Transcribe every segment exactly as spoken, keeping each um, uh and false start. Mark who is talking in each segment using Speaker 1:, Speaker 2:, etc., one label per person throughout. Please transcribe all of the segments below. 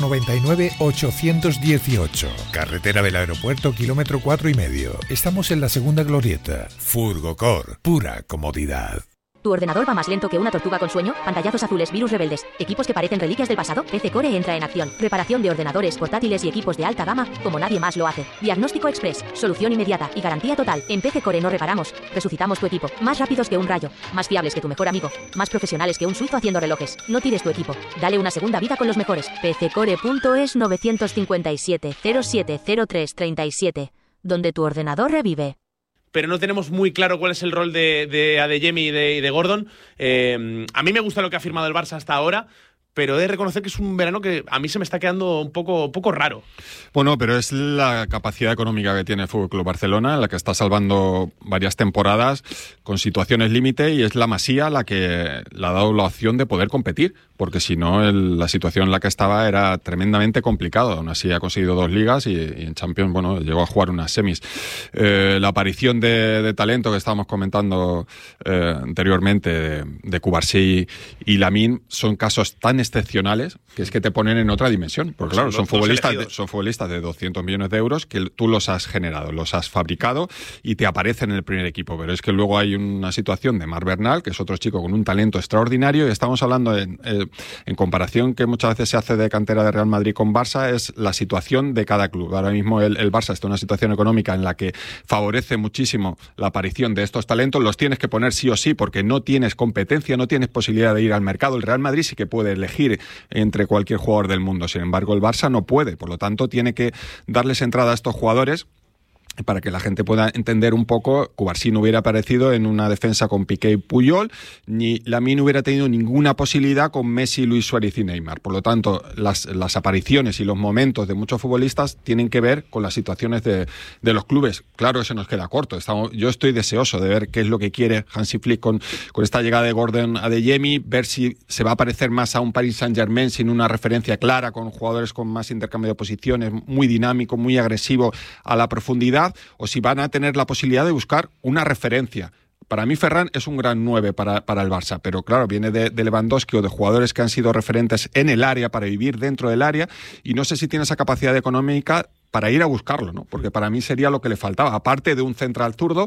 Speaker 1: noventa y nueve ochocientos dieciocho. Carretera del Aeropuerto, kilómetro cuatro y medio. Estamos en la segunda glorieta. Furgocor, pura comodidad.
Speaker 2: ¿Tu ordenador va más lento que una tortuga con sueño? Pantallazos azules, virus rebeldes, equipos que parecen reliquias del pasado. P C Core entra en acción. Reparación de ordenadores, portátiles y equipos de alta gama como nadie más lo hace. Diagnóstico express, solución inmediata y garantía total. En P C Core no reparamos, resucitamos tu equipo. Más rápidos que un rayo, más fiables que tu mejor amigo, más profesionales que un suizo haciendo relojes. No tires tu equipo, dale una segunda vida con los mejores. p c core punto es nueve cinco siete cero siete cero tres tres siete, donde tu ordenador revive.
Speaker 3: Pero no tenemos muy claro cuál es el rol de, de Adeyemi y de, y de Gordon. Eh, a mí me gusta lo que ha firmado el Barça hasta ahora, pero he de reconocer que es un verano que a mí se me está quedando un poco, poco raro.
Speaker 4: Bueno, pero es la capacidad económica que tiene el F C Barcelona, la que está salvando varias temporadas con situaciones límite, y es la Masía la que le ha dado la opción de poder competir, porque si no, el, la situación en la que estaba era tremendamente complicada. Aún así ha conseguido dos ligas y, y en Champions, bueno, llegó a jugar unas semis. Eh, la aparición de, de talento que estábamos comentando eh, anteriormente, de, de Cubarsí y Lamine, son casos tan excepcionales que es que te ponen en otra dimensión, porque claro, son futbolistas de, son futbolistas de doscientos millones de euros que tú los has generado, los has fabricado y te aparecen en el primer equipo. Pero es que luego hay una situación de Marc Bernal, que es otro chico con un talento extraordinario, y estamos hablando en, eh, en comparación que muchas veces se hace de cantera de Real Madrid con Barça, es la situación de cada club. Ahora mismo el, el Barça está en una situación económica en la que favorece muchísimo la aparición de estos talentos, los tienes que poner sí o sí porque no tienes competencia, no tienes posibilidad de ir al mercado. El Real Madrid sí que puede elegir entre cualquier jugador del mundo, sin embargo el Barça no puede, por lo tanto tiene que darles entrada a estos jugadores para que la gente pueda entender un poco. Cubarsí no hubiera aparecido en una defensa con Piqué y Puyol, ni Lamine hubiera tenido ninguna posibilidad con Messi, Luis Suárez y Neymar. Por lo tanto, las, las apariciones y los momentos de muchos futbolistas tienen que ver con las situaciones de, de los clubes. Claro que se nos queda corto. Estamos, yo estoy deseoso de ver qué es lo que quiere Hansi Flick con, con esta llegada de Gordon Adeyemi, ver si se va a parecer más a un Paris Saint-Germain sin una referencia clara, con jugadores con más intercambio de posiciones, muy dinámico, muy agresivo a la profundidad, o si van a tener la posibilidad de buscar una referencia. Para mí Ferran es un gran nueve para, para el Barça, pero claro, viene de, de Lewandowski o de jugadores que han sido referentes en el área, para vivir dentro del área, y no sé si tiene esa capacidad económica para ir a buscarlo, ¿no? Porque para mí sería lo que le faltaba, aparte de un central zurdo,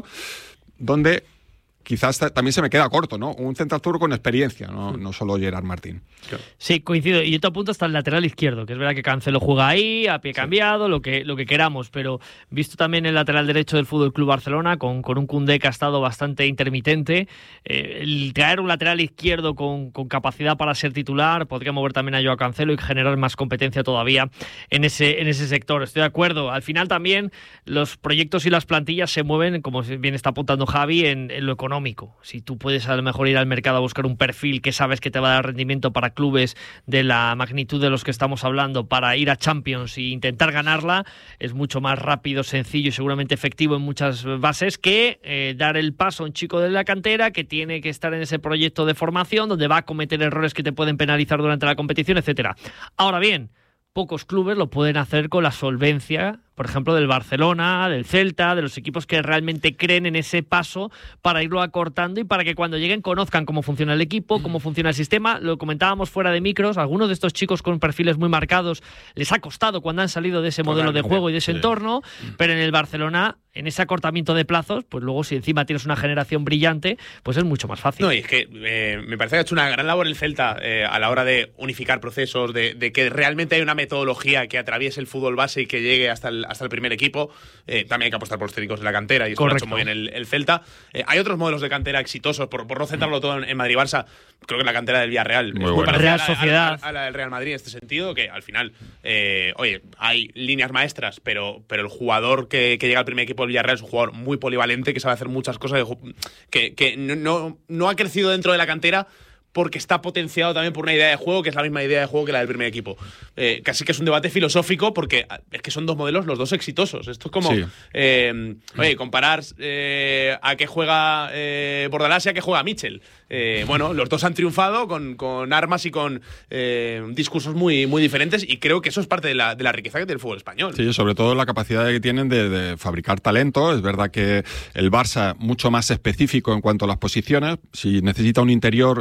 Speaker 4: donde quizás también se me queda corto, ¿no? Un central zurdo con experiencia, no, no solo Gerard Martín.
Speaker 5: Sí, coincido. Y yo te apunto hasta el lateral izquierdo, que es verdad que Cancelo juega ahí, a pie cambiado, sí, lo que, lo que queramos, pero visto también el lateral derecho del F C Barcelona, con, con un Koundé que ha estado bastante intermitente, eh, el traer un lateral izquierdo con, con capacidad para ser titular, podría mover también a Joao Cancelo y generar más competencia todavía en ese, en ese sector. Estoy de acuerdo. Al final también los proyectos y las plantillas se mueven, como bien está apuntando Javi, en, en lo económico. Si tú puedes a lo mejor ir al mercado a buscar un perfil que sabes que te va a dar rendimiento para clubes de la magnitud de los que estamos hablando, para ir a Champions e intentar ganarla, es mucho más rápido, sencillo y seguramente efectivo en muchas bases que eh, dar el paso a un chico de la cantera que tiene que estar en ese proyecto de formación donde va a cometer errores que te pueden penalizar durante la competición, etcétera. Ahora bien, pocos clubes lo pueden hacer con la solvencia, por ejemplo, del Barcelona, del Celta, de los equipos que realmente creen en ese paso para irlo acortando y para que cuando lleguen conozcan cómo funciona el equipo, cómo funciona el sistema. Lo comentábamos fuera de micros, algunos de estos chicos con perfiles muy marcados les ha costado cuando han salido de ese modelo de juego y de ese sí. entorno, pero en el Barcelona, en ese acortamiento de plazos, pues luego si encima tienes una generación brillante, pues es mucho más fácil.
Speaker 3: No, y es que eh, me parece que ha hecho una gran labor el Celta eh, a la hora de unificar procesos, de, de que realmente hay una metodología que atraviese el fútbol base y que llegue hasta el hasta el primer equipo. Eh, también hay que apostar por los técnicos de la cantera y eso Correcto. Lo ha hecho muy bien el, el Celta. Eh, hay otros modelos de cantera exitosos, por, por no centrarlo todo en, en Madrid-Barça. Creo que la cantera del Villarreal muy es muy parecida Real a, Sociedad. A, a, a la del Real Madrid en este sentido, que al final, eh, oye, hay líneas maestras, pero, pero el jugador que, que llega al primer equipo del Villarreal es un jugador muy polivalente, que sabe hacer muchas cosas, que, que no, no, no ha crecido dentro de la cantera porque está potenciado también por una idea de juego que es la misma idea de juego que la del primer equipo. Eh, casi que es un debate filosófico porque es que son dos modelos, los dos exitosos. Esto es como, sí. eh, oye, comparar eh, a qué juega eh, Bordalás y a qué juega Mitchell. Eh, bueno, los dos han triunfado con, con armas y con eh, discursos muy, muy diferentes, y creo que eso es parte de la, de la riqueza que tiene el fútbol español.
Speaker 4: Sí, sobre todo la capacidad que tienen de, de fabricar talento. Es verdad que el Barça mucho más específico en cuanto a las posiciones. Si necesita un interior,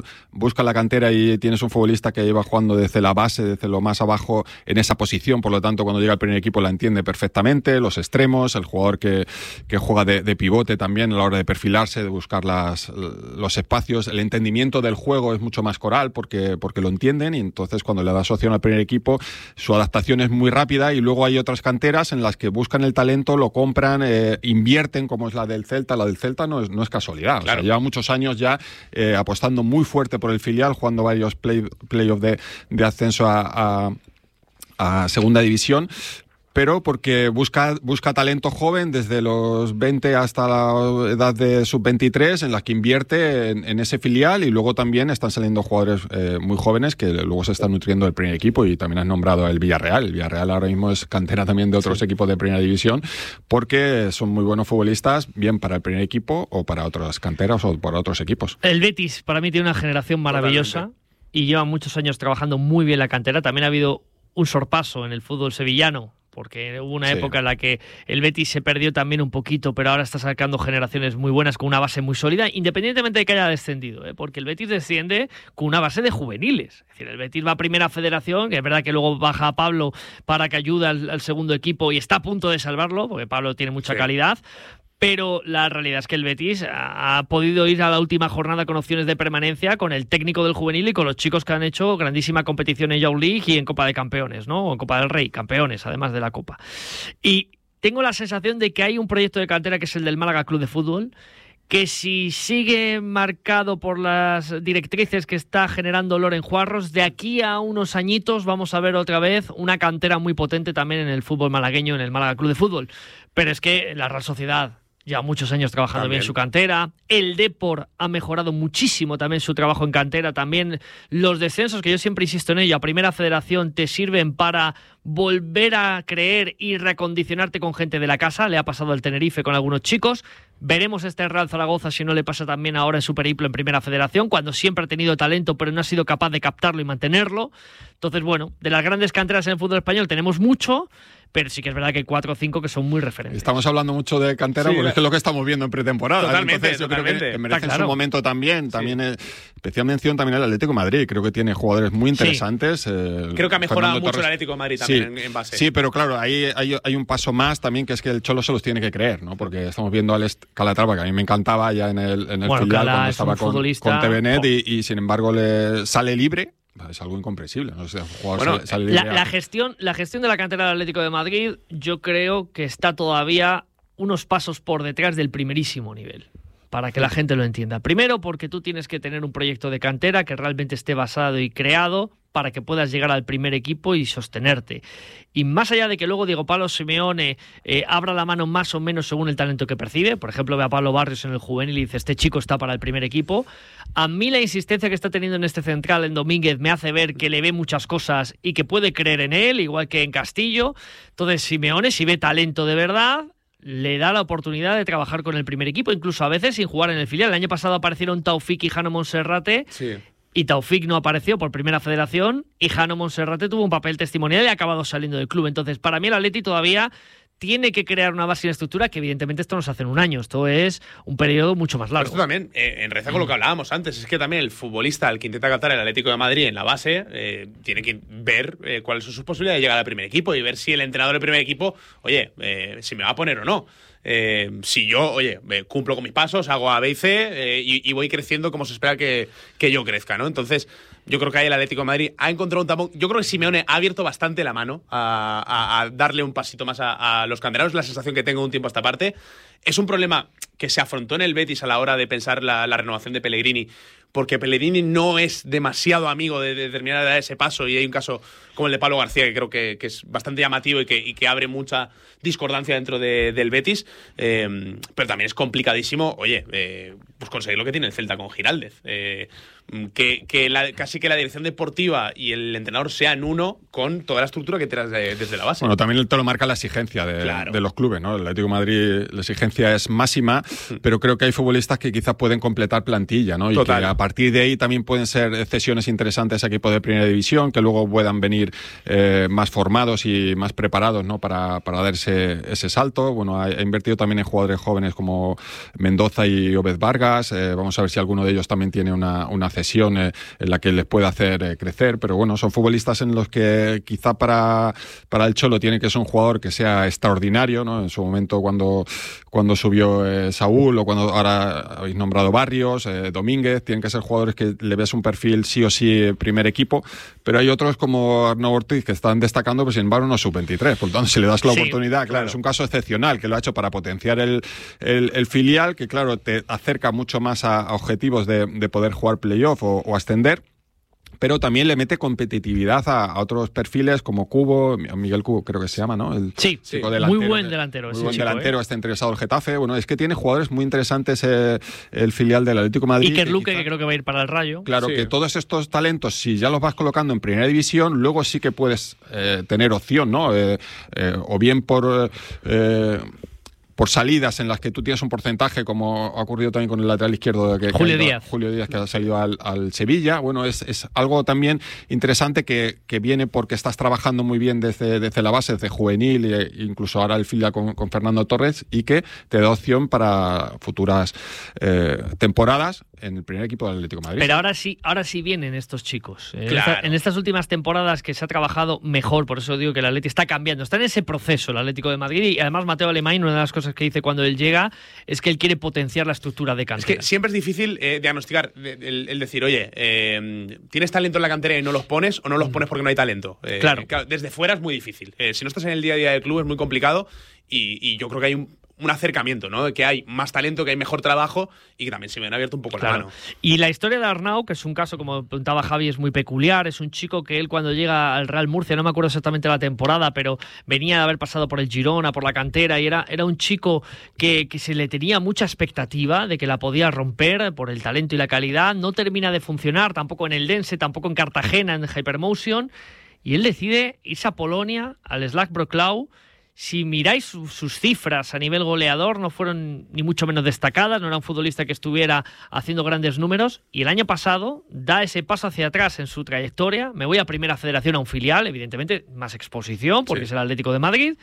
Speaker 4: buscas la cantera y tienes un futbolista que lleva jugando desde la base, desde lo más abajo en esa posición, por lo tanto cuando llega al primer equipo la entiende perfectamente, los extremos, el jugador que, que juega de, de pivote también a la hora de perfilarse, de buscar las, los espacios, el entendimiento del juego es mucho más coral porque, porque lo entienden, y entonces cuando le das opción al primer equipo su adaptación es muy rápida. Y luego hay otras canteras en las que buscan el talento, lo compran, eh, invierten, como es la del Celta. La del Celta no es, no es casualidad, claro. O sea, lleva muchos años ya eh, apostando muy fuerte por el filial, jugando varios play, playoffs de, de ascenso a, a, a segunda división, pero porque busca, busca talento joven desde los veinte hasta la edad de sub veintitrés, en las que invierte en, en ese filial, y luego también están saliendo jugadores eh, muy jóvenes que luego se están nutriendo del primer equipo, y también has nombrado el Villarreal. El Villarreal ahora mismo es cantera también de otros sí. equipos de primera división, porque son muy buenos futbolistas, bien para el primer equipo o para otras canteras o para otros equipos.
Speaker 5: El Betis para mí tiene una generación maravillosa. Totalmente. Y lleva muchos años trabajando muy bien la cantera. También ha habido un sorpaso en el fútbol sevillano, porque hubo una sí. época en la que el Betis se perdió también un poquito, pero ahora está sacando generaciones muy buenas con una base muy sólida, independientemente de que haya descendido, ¿eh? Porque el Betis desciende con una base de juveniles. Es decir, el Betis va a primera federación, que es verdad que luego baja a Pablo para que ayude al, al segundo equipo y está a punto de salvarlo, porque Pablo tiene mucha sí. calidad. Pero la realidad es que el Betis ha podido ir a la última jornada con opciones de permanencia con el técnico del juvenil y con los chicos que han hecho grandísima competición en Youth League y en Copa de Campeones, ¿no? O en Copa del Rey, campeones, además de la Copa. Y tengo la sensación de que hay un proyecto de cantera que es el del Málaga Club de Fútbol, que si sigue marcado por las directrices que está generando Loren Juarros, de aquí a unos añitos vamos a ver otra vez una cantera muy potente también en el fútbol malagueño, en el Málaga Club de Fútbol. Pero es que la Real Sociedad lleva muchos años trabajando también bien su cantera. El Depor ha mejorado muchísimo también su trabajo en cantera. También los descensos, que yo siempre insisto en ello, a Primera Federación te sirven para volver a creer y reacondicionarte con gente de la casa. Le ha pasado al Tenerife con algunos chicos. Veremos este Real Zaragoza si no le pasa también ahora en su periplo en Primera Federación, cuando siempre ha tenido talento pero no ha sido capaz de captarlo y mantenerlo. Entonces, bueno, de las grandes canteras en el fútbol español tenemos mucho, pero sí que es verdad que hay cuatro o cinco que son muy referentes.
Speaker 4: Estamos hablando mucho de cantera sí, porque es que es lo que estamos viendo en pretemporada.
Speaker 3: Totalmente,
Speaker 4: Entonces, yo
Speaker 3: totalmente.
Speaker 4: creo que merece
Speaker 5: claro.
Speaker 4: su momento también. también
Speaker 3: sí.
Speaker 4: es, especial mención también el Atlético de Madrid. Creo que tiene jugadores muy interesantes.
Speaker 5: Sí.
Speaker 4: Eh,
Speaker 3: creo que ha mejorado
Speaker 4: Fernando
Speaker 3: mucho
Speaker 4: Torres.
Speaker 3: el Atlético de Madrid también
Speaker 4: sí,
Speaker 3: en, en base.
Speaker 4: Sí, pero claro, ahí hay, hay un paso más también, que es que el Cholo se los tiene que creer, ¿no? Porque estamos viendo a Alex Calatrava, que a mí me encantaba ya en el, en el
Speaker 5: bueno,
Speaker 4: filial
Speaker 5: Cala
Speaker 4: cuando
Speaker 5: es
Speaker 4: estaba
Speaker 5: un
Speaker 4: con,
Speaker 5: futbolista,
Speaker 4: con T V Net
Speaker 5: oh.
Speaker 4: y, y sin embargo le sale libre. Es algo incomprensible, ¿no? O sea,
Speaker 3: bueno,
Speaker 4: sale, sale
Speaker 5: la, la, gestión, la gestión de la cantera del Atlético de Madrid yo creo que está todavía unos pasos por detrás del primerísimo nivel, para que la gente lo entienda. Primero, porque tú tienes que tener un proyecto de cantera que realmente esté basado y creado para que puedas llegar al primer equipo y sostenerte. Y más allá de que luego Diego Pablo Simeone eh, abra la mano más o menos según el talento que percibe, por ejemplo, ve a Pablo Barrios en el juvenil y dice, este chico está para el primer equipo, a mí la insistencia que está teniendo en este central, en Domínguez, me hace ver que le ve muchas cosas y que puede creer en él, igual que en Castillo. Entonces, Simeone, si ve talento de verdad, le da la oportunidad de trabajar con el primer equipo, incluso a veces sin jugar en el filial. El año pasado aparecieron Taufik y Jano Monserrate,
Speaker 3: sí.
Speaker 5: y Taufik no apareció por Primera Federación, y Jano Monserrate tuvo un papel testimonial y ha acabado saliendo del club. Entonces, para mí el Atleti todavía tiene que crear una base y una estructura que evidentemente esto no se hace en un año, esto es un periodo mucho más largo.
Speaker 3: Pero esto también, eh, en relación con lo que hablábamos antes, es que también el futbolista al que intenta captar el Atlético de Madrid en la base eh, tiene que ver eh, cuáles son sus posibilidades de llegar al primer equipo y ver si el entrenador del primer equipo, oye, eh, si me va a poner o no. Eh, si yo, oye, eh, cumplo con mis pasos, hago A, B y C eh, y, y voy creciendo como se espera que, que yo crezca, ¿no? Entonces, yo creo que ahí el Atlético de Madrid ha encontrado un tapón. Yo creo que Simeone ha abierto bastante la mano a, a, a darle un pasito más a, a los canteranos. La sensación que tengo un tiempo a esta parte. Es un problema que se afrontó en el Betis a la hora de pensar la, la renovación de Pellegrini, porque Pellegrini no es demasiado amigo de, de terminar de dar ese paso, y hay un caso como el de Pablo García que creo que, que es bastante llamativo y que, y que abre mucha discordancia dentro de, del Betis, eh, pero también es complicadísimo, oye, eh, pues conseguir lo que tiene el Celta con Giraldez, eh, que, que la, casi que la dirección deportiva y el entrenador sean uno con toda la estructura que traes de, desde la base.
Speaker 4: Bueno, también te lo marca la exigencia de,
Speaker 3: claro.
Speaker 4: de los clubes, ¿no? El Atlético de Madrid, la exigencia es máxima, pero creo que hay futbolistas que quizás pueden completar plantilla, ¿no? Y
Speaker 3: Total.
Speaker 4: que a partir de ahí también pueden ser cesiones interesantes a equipos de primera división, que luego puedan venir eh, más formados y más preparados, ¿no? Para, para dar ese, ese salto. Bueno, ha, ha invertido también en jugadores jóvenes como Mendoza y Obed Vargas. Eh, vamos a ver si alguno de ellos también tiene una, una cesión eh, en la que les puede hacer eh, crecer, pero bueno, son futbolistas en los que quizá para, para el Cholo tiene que ser un jugador que sea extraordinario, ¿no? En su momento cuando, cuando subió eh, Saúl, o cuando ahora habéis nombrado Barrios, eh, Domínguez, tienen que ser jugadores que le ves un perfil sí o sí primer equipo, pero hay otros como Arnau Ortiz que están destacando, pues sin embargo no sub veintitrés, por lo tanto si le das la sí, oportunidad, claro, claro, es un caso excepcional que lo ha hecho para potenciar el, el, el filial, que claro, te acerca mucho más a, a objetivos de, de poder jugar playoff o, o ascender, pero también le mete competitividad a, a otros perfiles como Cubo, Miguel Cubo creo que se llama, ¿no? El
Speaker 5: sí, sí. Delantero, muy buen delantero.
Speaker 4: Muy
Speaker 5: ese
Speaker 4: buen
Speaker 5: chico,
Speaker 4: delantero,
Speaker 5: ¿eh?
Speaker 4: Está interesado el Getafe. Bueno, es que tiene jugadores muy interesantes eh, el filial del Atlético de Madrid.
Speaker 5: Iker Luque, que, quizá, que creo que va a ir para el Rayo.
Speaker 4: Claro,
Speaker 5: sí.
Speaker 4: que todos estos talentos, si ya los vas colocando en primera división, luego sí que puedes eh, tener opción, ¿no? Eh, eh, o bien por... Eh, por salidas en las que tú tienes un porcentaje, como ha ocurrido también con el lateral izquierdo que,
Speaker 5: Julio
Speaker 4: que
Speaker 5: Díaz.
Speaker 4: A, Julio Díaz, que ha salido al, al Sevilla. Bueno, es, es algo también interesante que, que viene porque estás trabajando muy bien desde, desde la base, desde juvenil, e incluso ahora el filial con, con Fernando Torres, y que te da opción para futuras eh, temporadas en el primer equipo del Atlético de Madrid.
Speaker 5: Pero ahora sí, ahora sí vienen estos chicos. En,
Speaker 3: claro.
Speaker 5: esta, en estas últimas temporadas que se ha trabajado mejor, por eso digo que el Atleti está cambiando, está en ese proceso el Atlético de Madrid, y además Mateo Alemany, una de las cosas que dice cuando él llega es que él quiere potenciar la estructura de cantera.
Speaker 3: Es que siempre es difícil eh, diagnosticar, el, el decir, oye, eh, ¿tienes talento en la cantera y no los pones, o no los pones porque no hay talento? Eh,
Speaker 5: claro.
Speaker 3: Desde fuera es muy difícil. Eh, si no estás en el día a día del club es muy complicado, y, y yo creo que hay un un acercamiento, ¿no? De que hay más talento, que hay mejor trabajo y que también se me han abierto un poco
Speaker 5: claro.
Speaker 3: la mano.
Speaker 5: Y la historia de Arnau, que es un caso, como preguntaba Javi, es muy peculiar. Es un chico que él cuando llega al Real Murcia, no me acuerdo exactamente la temporada, pero venía de haber pasado por el Girona, por la cantera, y era, era un chico que, que se le tenía mucha expectativa de que la podía romper por el talento y la calidad. No termina de funcionar, tampoco en el Dense, tampoco en Cartagena, en Hypermotion, y él decide irse a Polonia, al Slack Wrocław. Si miráis su, sus cifras a nivel goleador, no fueron ni mucho menos destacadas, no era un futbolista que estuviera haciendo grandes números, y el año pasado da ese paso hacia atrás en su trayectoria. Me voy a Primera Federación, a un filial, evidentemente más exposición porque sí. es el Atlético de Madrid,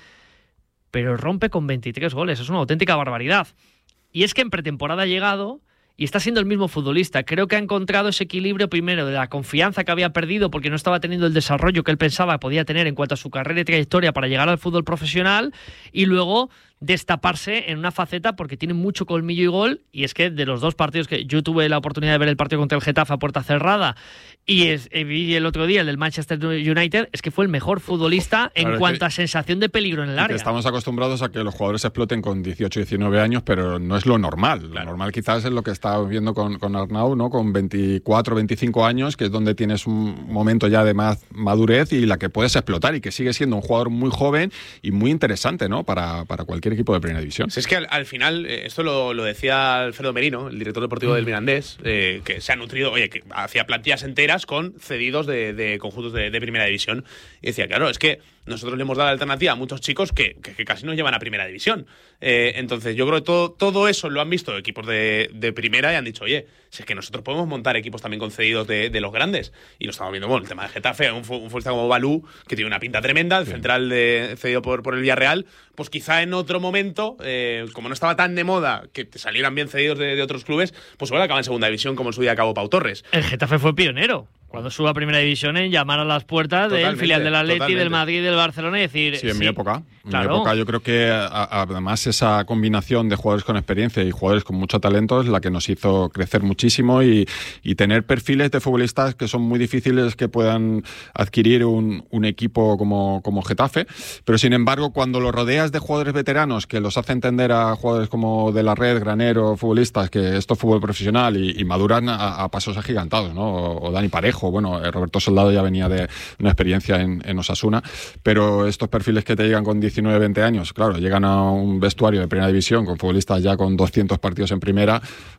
Speaker 5: pero rompe con veintitrés goles, es una auténtica barbaridad. Y es que en pretemporada ha llegado y está siendo el mismo futbolista. Creo que ha encontrado ese equilibrio primero de la confianza que había perdido porque no estaba teniendo el desarrollo que él pensaba que podía tener en cuanto a su carrera y trayectoria para llegar al fútbol profesional, y luego destaparse en una faceta porque tiene mucho colmillo y gol. Y es que de los dos partidos que yo tuve la oportunidad de ver, el partido contra el Getafe a puerta cerrada y es, vi el otro día el del Manchester United, es que fue el mejor futbolista en claro, cuanto a sensación de peligro en el área.
Speaker 4: Estamos acostumbrados a que los jugadores exploten con dieciocho, diecinueve años, pero no es lo normal. Claro. Lo normal quizás es lo que está viendo con, con Arnau, ¿no? Con veinticuatro, veinticinco años, que es donde tienes un momento ya de más madurez y la que puedes explotar, y que sigue siendo un jugador muy joven y muy interesante, ¿no? Para, para cualquier equipo de primera división.
Speaker 3: Sí, es que al, al final, eh, esto lo, lo decía Alfredo Merino, el director deportivo mm. del Mirandés, eh, que se ha nutrido, oye, que hacía plantillas enteras con cedidos de, de conjuntos de, de primera división. Y decía, claro, es que nosotros le hemos dado la alternativa a muchos chicos que, que, que casi nos llevan a primera división. Eh, entonces, yo creo que todo, todo eso lo han visto equipos de, de primera y han dicho, oye, si es que nosotros podemos montar equipos también concedidos de, de los grandes. Y lo estamos viendo, bueno, el tema de Getafe, un, un futbolista como Balú, que tiene una pinta tremenda, el sí. central de, cedido por, por el Villarreal, pues quizá en otro momento, eh, como no estaba tan de moda que te salieran bien cedidos de, de otros clubes, pues igual acaba en segunda división, como en su día acabó Pau Torres.
Speaker 5: El Getafe fue pionero cuando suba a primera división en llamar a las puertas totalmente, del filial del Atleti, totalmente. del Madrid y del Barcelona y decir...
Speaker 4: Sí, en sí, mi época. En
Speaker 5: claro.
Speaker 4: mi época yo creo que a, además esa combinación de jugadores con experiencia y jugadores con mucho talento es la que nos hizo crecer muchísimo y, y tener perfiles de futbolistas que son muy difíciles que puedan adquirir un, un equipo como, como Getafe, pero sin embargo cuando lo rodeas de jugadores veteranos que los hace entender a jugadores como De la Red, Granero, futbolistas, que esto es fútbol profesional y, y maduran a, a pasos agigantados, ¿no? O, o Dani Parejo. Bueno, Roberto Soldado ya venía de una experiencia en, en Osasuna, pero estos perfiles que te llegan con diecinueve, veinte años, claro, llegan a un vestuario de primera división con futbolistas ya con doscientos partidos en primera,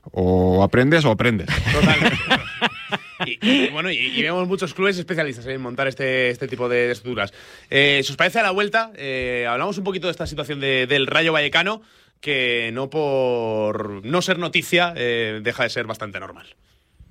Speaker 4: o aprendes o aprendes.
Speaker 3: Totalmente. Y, y bueno, y, y vemos muchos clubes especialistas en montar este, este tipo de estructuras. Eh, si os parece, a la vuelta, eh, hablamos un poquito de esta situación de, del Rayo Vallecano, que no por no ser noticia, eh, deja de ser bastante normal.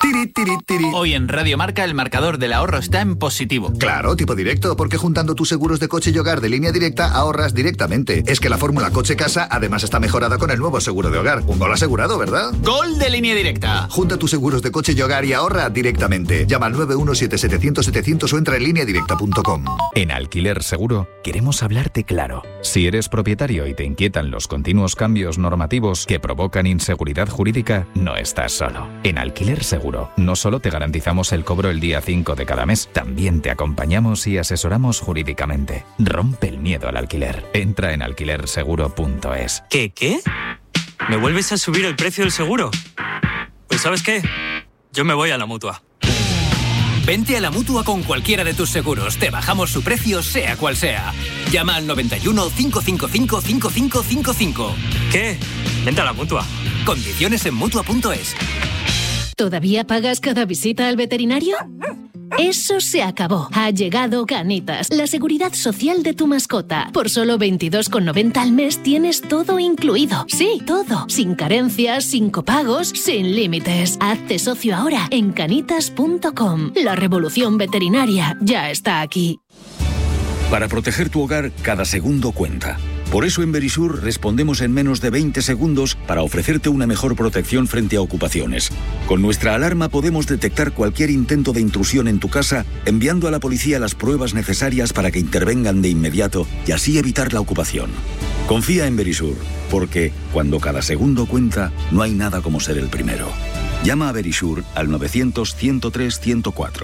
Speaker 6: Tiri, tiri, tiri.
Speaker 7: Hoy en Radio Marca el marcador del ahorro está en positivo.
Speaker 6: Claro, tipo directo, porque juntando tus seguros de coche y hogar de Línea Directa ahorras directamente. Es que la fórmula coche-casa además está mejorada con el nuevo seguro de hogar. Un gol asegurado, ¿verdad?
Speaker 7: ¡Gol de Línea Directa!
Speaker 6: Junta tus seguros de coche y hogar y ahorra directamente. Llama al nueve uno siete siete cero cero siete cero cero o entra en línea directa punto com.
Speaker 8: En Alquiler Seguro queremos hablarte claro. Si eres propietario y te inquietan los continuos cambios normativos que provocan inseguridad jurídica, no estás solo. En Alquiler Seguro no solo te garantizamos el cobro el día cinco de cada mes, también te acompañamos y asesoramos jurídicamente. Rompe el miedo al alquiler. Entra en alquiler seguro punto es.
Speaker 9: ¿Qué, qué? ¿Me vuelves a subir el precio del seguro? Pues ¿sabes qué? Yo me voy a la Mutua.
Speaker 10: Vente a la Mutua con cualquiera de tus seguros. Te bajamos su precio, sea cual sea. Llama al noventa y uno, cinco cinco cinco, cinco cinco cinco cinco.
Speaker 9: ¿Qué? Vente a la Mutua.
Speaker 10: Condiciones en mutua punto es.
Speaker 11: ¿Todavía pagas cada visita al veterinario? Eso se acabó. Ha llegado Canitas, la seguridad social de tu mascota. Por solo veintidós con noventa al mes tienes todo incluido. Sí, todo. Sin carencias, sin copagos, sin límites. Hazte socio ahora en canitas punto com. La revolución veterinaria ya está aquí.
Speaker 12: Para proteger tu hogar, cada segundo cuenta. Por eso en Verisur respondemos en menos de veinte segundos para ofrecerte una mejor protección frente a ocupaciones. Con nuestra alarma podemos detectar cualquier intento de intrusión en tu casa, enviando a la policía las pruebas necesarias para que intervengan de inmediato y así evitar la ocupación. Confía en Verisur, porque cuando cada segundo cuenta, no hay nada como ser el primero. Llama a Verisur al novecientos, ciento tres, ciento cuatro.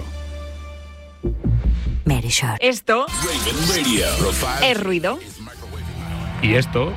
Speaker 13: Verisur. Esto es ruido.
Speaker 14: Y esto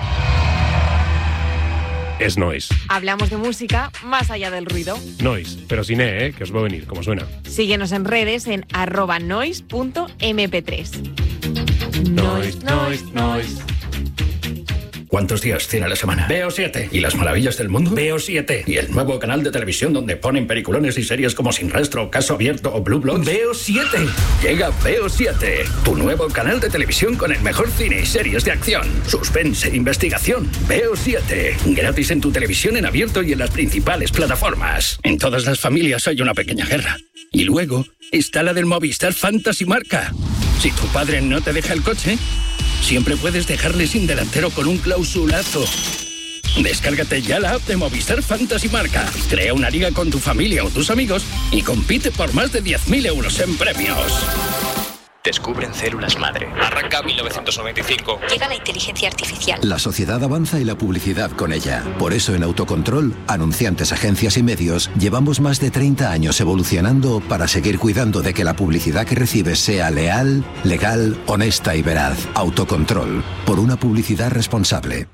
Speaker 14: es noise.
Speaker 13: Hablamos de música más allá del ruido.
Speaker 14: Noise, pero sin E, ¿eh? Que os va a venir, como suena.
Speaker 13: Síguenos en redes en arroba noise punto eme pe tres.
Speaker 14: Noise, noise, noise.
Speaker 15: ¿Cuántos días tiene la semana? Veo siete. ¿Y las maravillas del mundo? Veo siete. ¿Y el nuevo canal de televisión donde ponen peliculones y series como Sin Rastro, Caso Abierto o Blue Bloods? Veo siete. Llega Veo siete, tu nuevo canal de televisión con el mejor cine y series de acción, suspense, investigación. Veo siete. Gratis en tu televisión en abierto y en las principales plataformas. En todas las familias hay una pequeña guerra. Y luego está la del Movistar Fantasy Marca. Si tu padre no te deja el coche, siempre puedes dejarle sin delantero con un clausulazo. Descárgate ya la app de Movistar Fantasy Marca. Crea una liga con tu familia o tus amigos y compite por más de diez mil euros en premios.
Speaker 16: Descubren células madre. Arranca mil novecientos noventa y cinco.
Speaker 13: Llega la inteligencia artificial.
Speaker 17: La sociedad avanza y la publicidad con ella. Por eso en Autocontrol, anunciantes, agencias y medios, llevamos más de treinta años evolucionando para seguir cuidando de que la publicidad que recibes sea leal, legal, honesta y veraz. Autocontrol, por una publicidad responsable.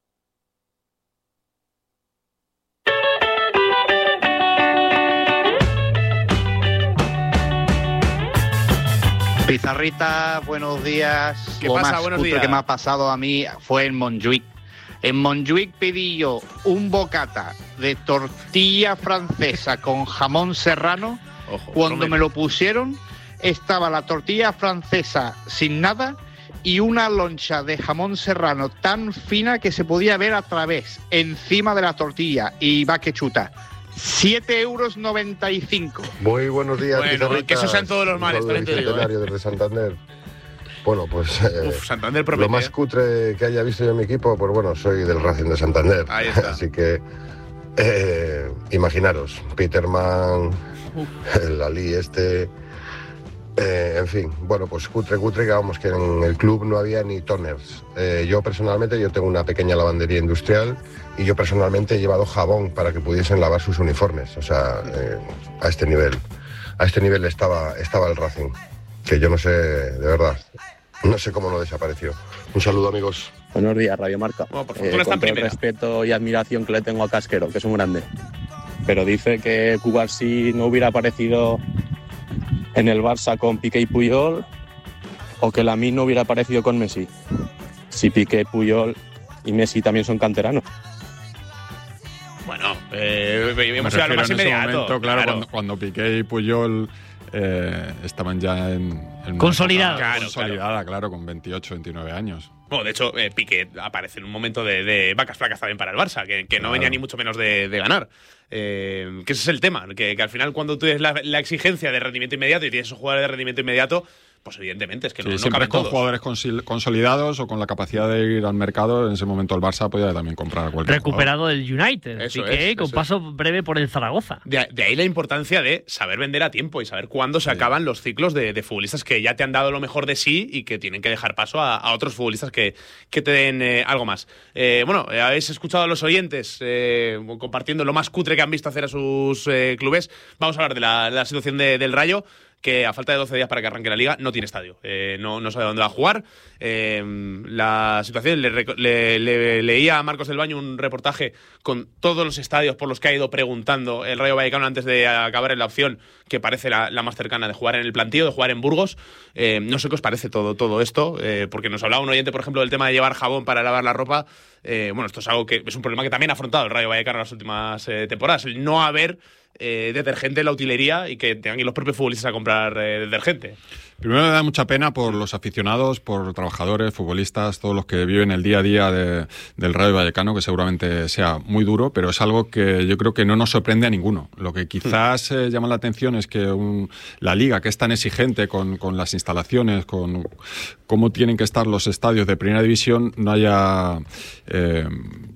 Speaker 18: Pizarrita, buenos días.
Speaker 3: ¿Qué
Speaker 18: Lo
Speaker 3: pasa?
Speaker 18: más
Speaker 3: Buenos
Speaker 18: cutre
Speaker 3: días.
Speaker 18: que me ha pasado a mí fue en Montjuic. En Montjuic pedí yo un bocata de tortilla francesa con jamón serrano.
Speaker 3: Ojo,
Speaker 18: Cuando
Speaker 3: no me-
Speaker 18: me lo pusieron, estaba la tortilla francesa sin nada y una loncha de jamón serrano tan fina que se podía ver a través, encima de la tortilla. Y va que chuta. siete euros noventa y cinco.
Speaker 19: Muy buenos días,
Speaker 3: Bueno,
Speaker 19: pizarritas.
Speaker 3: que eso sean todos los males,
Speaker 19: Un saludo
Speaker 3: también te digo,
Speaker 19: Bicentenario desde Santander. Bueno, pues eh,
Speaker 3: Uf, Santander promete,
Speaker 19: lo más
Speaker 3: ¿eh?
Speaker 19: cutre que haya visto yo en mi equipo, pues bueno, soy del Racing de Santander.
Speaker 3: Ahí está.
Speaker 19: Así que eh, imaginaros, Peterman, el Ali este, eh, en fin, bueno, pues cutre, cutre, que vamos, que en el club no había ni toners. Eh, yo personalmente, yo tengo una pequeña lavandería industrial y yo personalmente he llevado jabón para que pudiesen lavar sus uniformes, o sea, eh, a este nivel, a este nivel estaba, estaba el Racing, que yo no sé, de verdad, no sé cómo no desapareció. Un saludo, amigos.
Speaker 20: Buenos días, Radio Marca.
Speaker 3: Bueno, por
Speaker 20: Eh,
Speaker 3: fortuna está
Speaker 20: con
Speaker 3: en
Speaker 20: todo el
Speaker 3: primera.
Speaker 20: respeto y admiración que le tengo a Casquero, que es un grande. Pero dice que Cubarsí no hubiera aparecido en el Barça con Piqué y Puyol, o que Lamine no hubiera aparecido con Messi. Si Piqué, Puyol y Messi también son canteranos.
Speaker 3: Bueno, eh,
Speaker 4: Me
Speaker 3: hemos ido a lo
Speaker 4: refiero
Speaker 3: más
Speaker 4: en ese
Speaker 3: inmediato.
Speaker 4: momento, claro, Cuando, cuando Piqué y Puyol eh, estaban ya en, en una
Speaker 5: Consolidados.
Speaker 4: época
Speaker 3: Claro,
Speaker 4: consolidada, claro. con veintiocho, veintinueve años.
Speaker 3: Bueno, de hecho, eh, Piqué aparece en un momento de, de vacas flacas también para el Barça, que, que no claro. venía ni mucho menos de, de ganar. Eh, que ese es el tema, que, que al final cuando tú tienes la, la exigencia de rendimiento inmediato y tienes esos jugadores de rendimiento inmediato, pues evidentemente es que sí, no, no
Speaker 4: siempre
Speaker 3: caben
Speaker 4: con
Speaker 3: todos.
Speaker 4: Jugadores consolidados o con la capacidad de ir al mercado. En ese momento el Barça podía también comprar a cualquier
Speaker 5: recuperado
Speaker 4: jugador.
Speaker 5: El United,
Speaker 3: eso
Speaker 5: Piqué,
Speaker 3: es,
Speaker 5: con
Speaker 3: eso
Speaker 5: paso es. breve por el Zaragoza.
Speaker 3: De, de ahí la importancia de saber vender a tiempo y saber cuándo se sí. acaban los ciclos de, de futbolistas que ya te han dado lo mejor de sí y que tienen que dejar paso a, a otros futbolistas que, que te den eh, algo más. Eh, bueno, eh, habéis escuchado a los oyentes eh, compartiendo lo más cutre que han visto hacer a sus eh, clubes. Vamos a hablar de la, de la situación de, del Rayo, que a falta de doce días para que arranque la Liga no tiene estadio, eh, no, no sabe dónde va a jugar. Eh, la situación, le, le, le, leía a Marcos del Baño un reportaje con todos los estadios por los que ha ido preguntando el Rayo Vallecano antes de acabar en la opción que parece la, la más cercana de jugar en el plantío, de jugar en Burgos. Eh, no sé qué os parece todo, todo esto, eh, porque nos hablaba un oyente, por ejemplo, del tema de llevar jabón para lavar la ropa. Eh, bueno, esto es algo que es un problema que también ha afrontado el Rayo Vallecano en las últimas eh, temporadas, el no haber Eh, detergente en la utilería y que tengan que ir los propios futbolistas a comprar eh, detergente.
Speaker 4: Primero me da mucha pena por los aficionados, por trabajadores, futbolistas, todos los que viven el día a día de, del Rayo Vallecano, que seguramente sea muy duro, pero es algo que yo creo que no nos sorprende a ninguno. Lo que quizás eh, llama la atención es que un, la Liga, que es tan exigente con, con las instalaciones, con cómo tienen que estar los estadios de Primera División, no haya eh,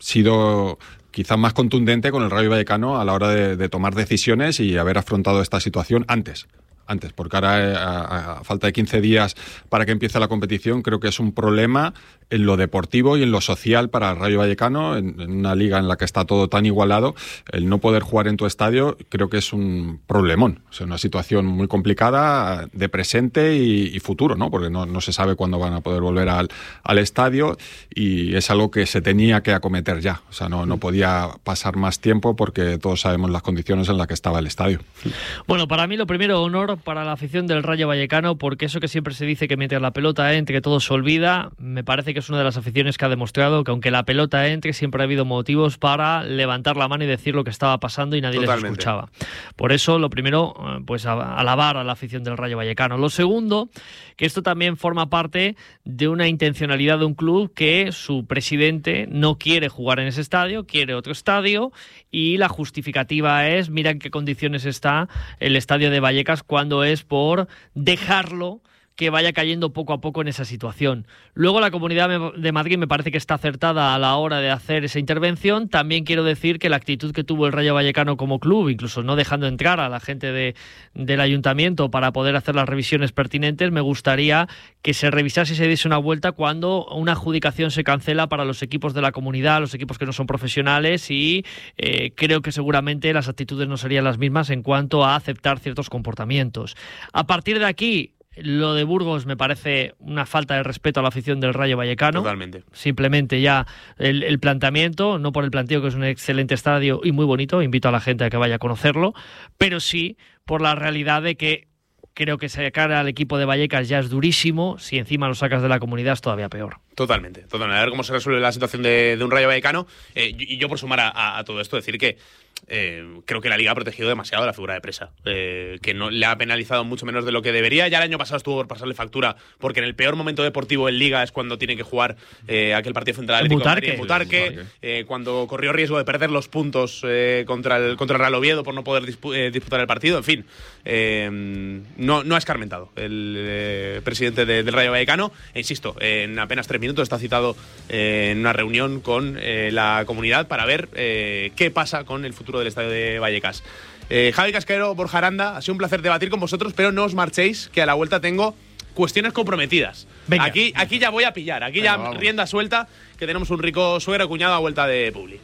Speaker 4: sido quizás más contundente con el Rayo Vallecano a la hora de, de tomar decisiones y haber afrontado esta situación antes. Antes, porque ahora, a, a falta de quince días para que empiece la competición, creo que es un problema en lo deportivo y en lo social para el Rayo Vallecano, en, en una liga en la que está todo tan igualado. El no poder jugar en tu estadio creo que es un problemón, o sea, una situación muy complicada de presente y, y futuro, ¿no? Porque no, no se sabe cuándo van a poder volver al, al estadio y es algo que se tenía que acometer ya, o sea, no, no podía pasar más tiempo porque todos sabemos las condiciones en las que estaba el estadio.
Speaker 5: Bueno, para mí lo primero, honor para la afición del Rayo Vallecano, porque eso que siempre se dice que mientras la pelota entre todo se olvida, me parece que es una de las aficiones que ha demostrado que aunque la pelota entre siempre ha habido motivos para levantar la mano y decir lo que estaba pasando y nadie Totalmente. les escuchaba. Por eso lo primero, pues alabar a la afición del Rayo Vallecano. Lo segundo, que esto también forma parte de una intencionalidad de un club que su presidente no quiere jugar en ese estadio, quiere otro estadio y la justificativa es mira en qué condiciones está el estadio de Vallecas cuando es por dejarlo que vaya cayendo poco a poco en esa situación. Luego la Comunidad de Madrid me parece que está acertada a la hora de hacer esa intervención. También quiero decir que la actitud que tuvo el Rayo Vallecano como club, incluso no dejando entrar a la gente de, del ayuntamiento para poder hacer las revisiones pertinentes, me gustaría que se revisase y se diese una vuelta cuando una adjudicación se cancela para los equipos de la comunidad, los equipos que no son profesionales y eh, creo que seguramente las actitudes no serían las mismas en cuanto a aceptar ciertos comportamientos. A partir de aquí, lo de Burgos me parece una falta de respeto a la afición del Rayo Vallecano.
Speaker 3: Totalmente.
Speaker 5: Simplemente ya el, el planteamiento, no por el planteo, que es un excelente estadio y muy bonito, invito a la gente a que vaya a conocerlo, pero sí por la realidad de que creo que sacar al equipo de Vallecas ya es durísimo, si encima lo sacas de la comunidad es todavía peor.
Speaker 3: Totalmente, totalmente. A ver cómo se resuelve la situación de, de un Rayo Vallecano. Eh, y yo por sumar a, a, a todo esto, decir que Eh, creo que la Liga ha protegido demasiado la figura de Presa, eh, que no le ha penalizado mucho menos de lo que debería. Ya el año pasado estuvo por pasarle factura, porque en el peor momento deportivo en Liga es cuando tiene que jugar eh, aquel partido frente al Atlético de Madrid en Butarque, eh, cuando corrió riesgo de perder los puntos eh, contra, el, contra el Real Oviedo por no poder dispu eh, disputar el partido. En fin, eh, no, no ha escarmentado el eh, presidente de, del Rayo Vallecano. E insisto, eh, en apenas tres minutos está citado eh, en una reunión con eh, la comunidad para ver eh, qué pasa con el futuro del estadio de Vallecas. Eh, Javi Casquero, Borja Aranda, ha sido un placer debatir con vosotros, pero no os marchéis, que a la vuelta tengo cuestiones comprometidas. Venga. Aquí, aquí ya voy a pillar, aquí Venga, ya vamos. Rienda suelta, que tenemos un rico suegro cuñado a vuelta de Publi.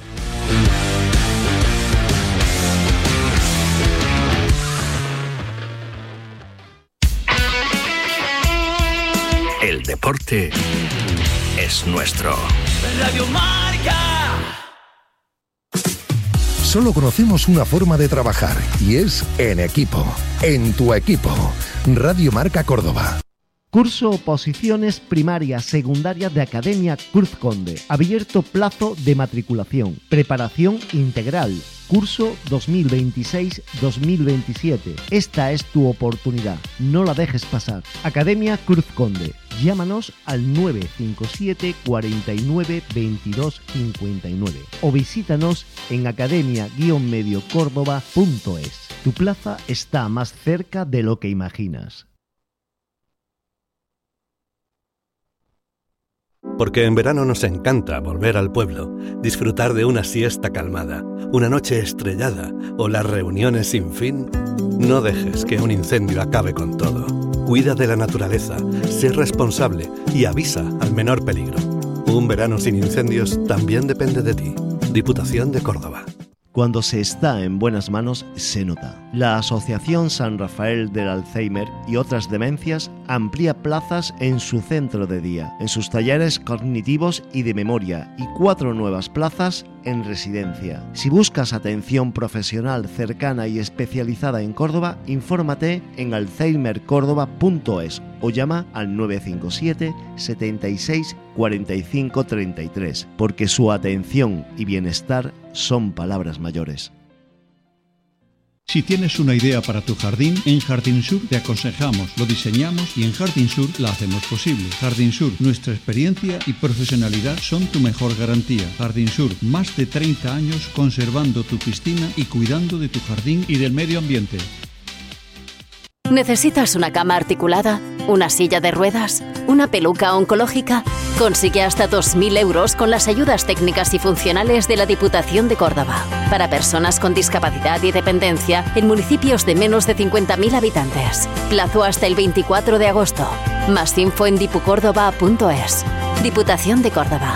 Speaker 15: El deporte es nuestro.
Speaker 10: Radio Marca.
Speaker 1: Solo conocemos una forma de trabajar y es en equipo, en tu equipo. Radio Marca Córdoba.
Speaker 21: Curso Oposiciones Primarias Secundarias de Academia Cruz Conde. Abierto plazo de matriculación. Preparación integral. Curso dos mil veintiséis dos mil veintisiete. Esta es tu oportunidad. No la dejes pasar. Academia Cruz Conde. Llámanos al nueve cinco siete cuarenta y nueve veintidós cincuenta y nueve o visítanos en academia guion medio córdoba punto es. Tu plaza está más cerca de lo que imaginas.
Speaker 2: Porque en verano nos encanta volver al pueblo, disfrutar de una siesta calmada, una noche estrellada o las reuniones sin fin. No dejes que un incendio acabe con todo. Cuida de la naturaleza, sé responsable y avisa al menor peligro. Un verano sin incendios también depende de ti. Diputación de Córdoba.
Speaker 21: Cuando se está en buenas manos, se nota. La Asociación San Rafael del Alzheimer y otras demencias amplía plazas en su centro de día, en sus talleres cognitivos y de memoria, y cuatro nuevas plazas en residencia. Si buscas atención profesional cercana y especializada en Córdoba, infórmate en alzheimer córdoba punto es o llama al nueve cinco siete setenta y seis cuarenta y cinco treinta y tres, porque su atención y bienestar son palabras mayores.
Speaker 22: Si tienes una idea para tu jardín, en Jardín Sur te aconsejamos, lo diseñamos y en Jardín Sur la hacemos posible. Jardín Sur, nuestra experiencia y profesionalidad son tu mejor garantía. Jardín Sur, más de treinta años conservando tu piscina y cuidando de tu jardín y del medio ambiente.
Speaker 23: ¿Necesitas una cama articulada? ¿Una silla de ruedas? ¿Una peluca oncológica? Consigue hasta dos mil euros con las ayudas técnicas y funcionales de la Diputación de Córdoba. Para personas con discapacidad y dependencia en municipios de menos de cincuenta mil habitantes. Plazo hasta el veinticuatro de agosto. Más info en dipucórdoba punto es. Diputación de Córdoba.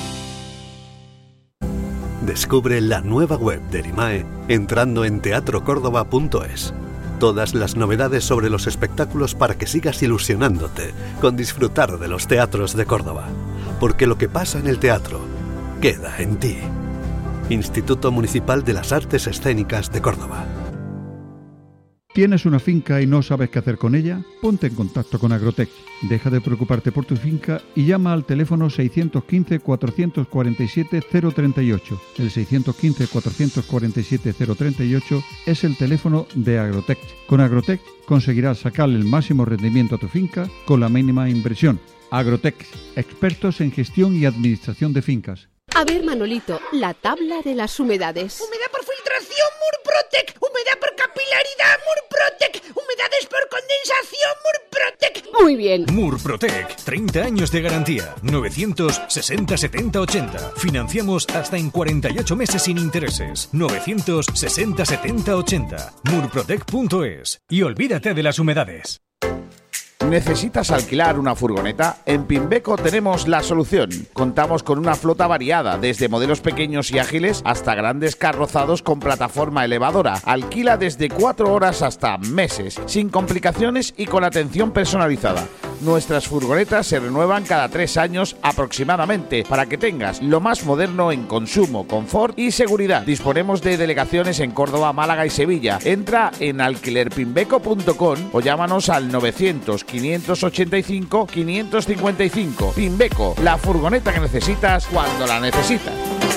Speaker 2: Descubre la nueva web de Erimae entrando en teatro córdoba punto es. Todas las novedades sobre los espectáculos para que sigas ilusionándote con disfrutar de los teatros de Córdoba. Porque lo que pasa en el teatro queda en ti. Instituto Municipal de las Artes Escénicas de Córdoba.
Speaker 22: ¿Tienes una finca y no sabes qué hacer con ella? Ponte en contacto con Agrotech. Deja de preocuparte por tu finca y llama al teléfono seiscientos quince cuatrocientos cuarenta y siete cero treinta y ocho. El seiscientos quince cuatrocientos cuarenta y siete cero treinta y ocho es el teléfono de Agrotech. Con Agrotech conseguirás sacarle el máximo rendimiento a tu finca con la mínima inversión. Agrotech, expertos en gestión y administración de fincas.
Speaker 24: A ver, Manolito, la tabla de las humedades.
Speaker 25: Humedad por filtración, Murprotec. Humedad por capilaridad, Murprotec. Humedades por condensación, Murprotec.
Speaker 24: Muy bien.
Speaker 26: Murprotec, treinta años de garantía. novecientos sesenta setenta ochenta. Financiamos hasta en cuarenta y ocho meses sin intereses. novecientos sesenta setenta ochenta. Murprotec punto es. Y olvídate de las humedades.
Speaker 27: ¿Necesitas alquilar una furgoneta? En Pimbeco tenemos la solución. Contamos con una flota variada, desde modelos pequeños y ágiles hasta grandes carrozados con plataforma elevadora. Alquila desde cuatro horas hasta meses, sin complicaciones y con atención personalizada. Nuestras furgonetas se renuevan cada tres años aproximadamente para que tengas lo más moderno en consumo, confort y seguridad. Disponemos de delegaciones en Córdoba, Málaga y Sevilla. Entra en alquiler pimbeco punto com o llámanos al novecientos quinientos ochenta y cinco quinientos cincuenta y cinco. Pimbeco, la furgoneta que necesitas cuando la necesitas.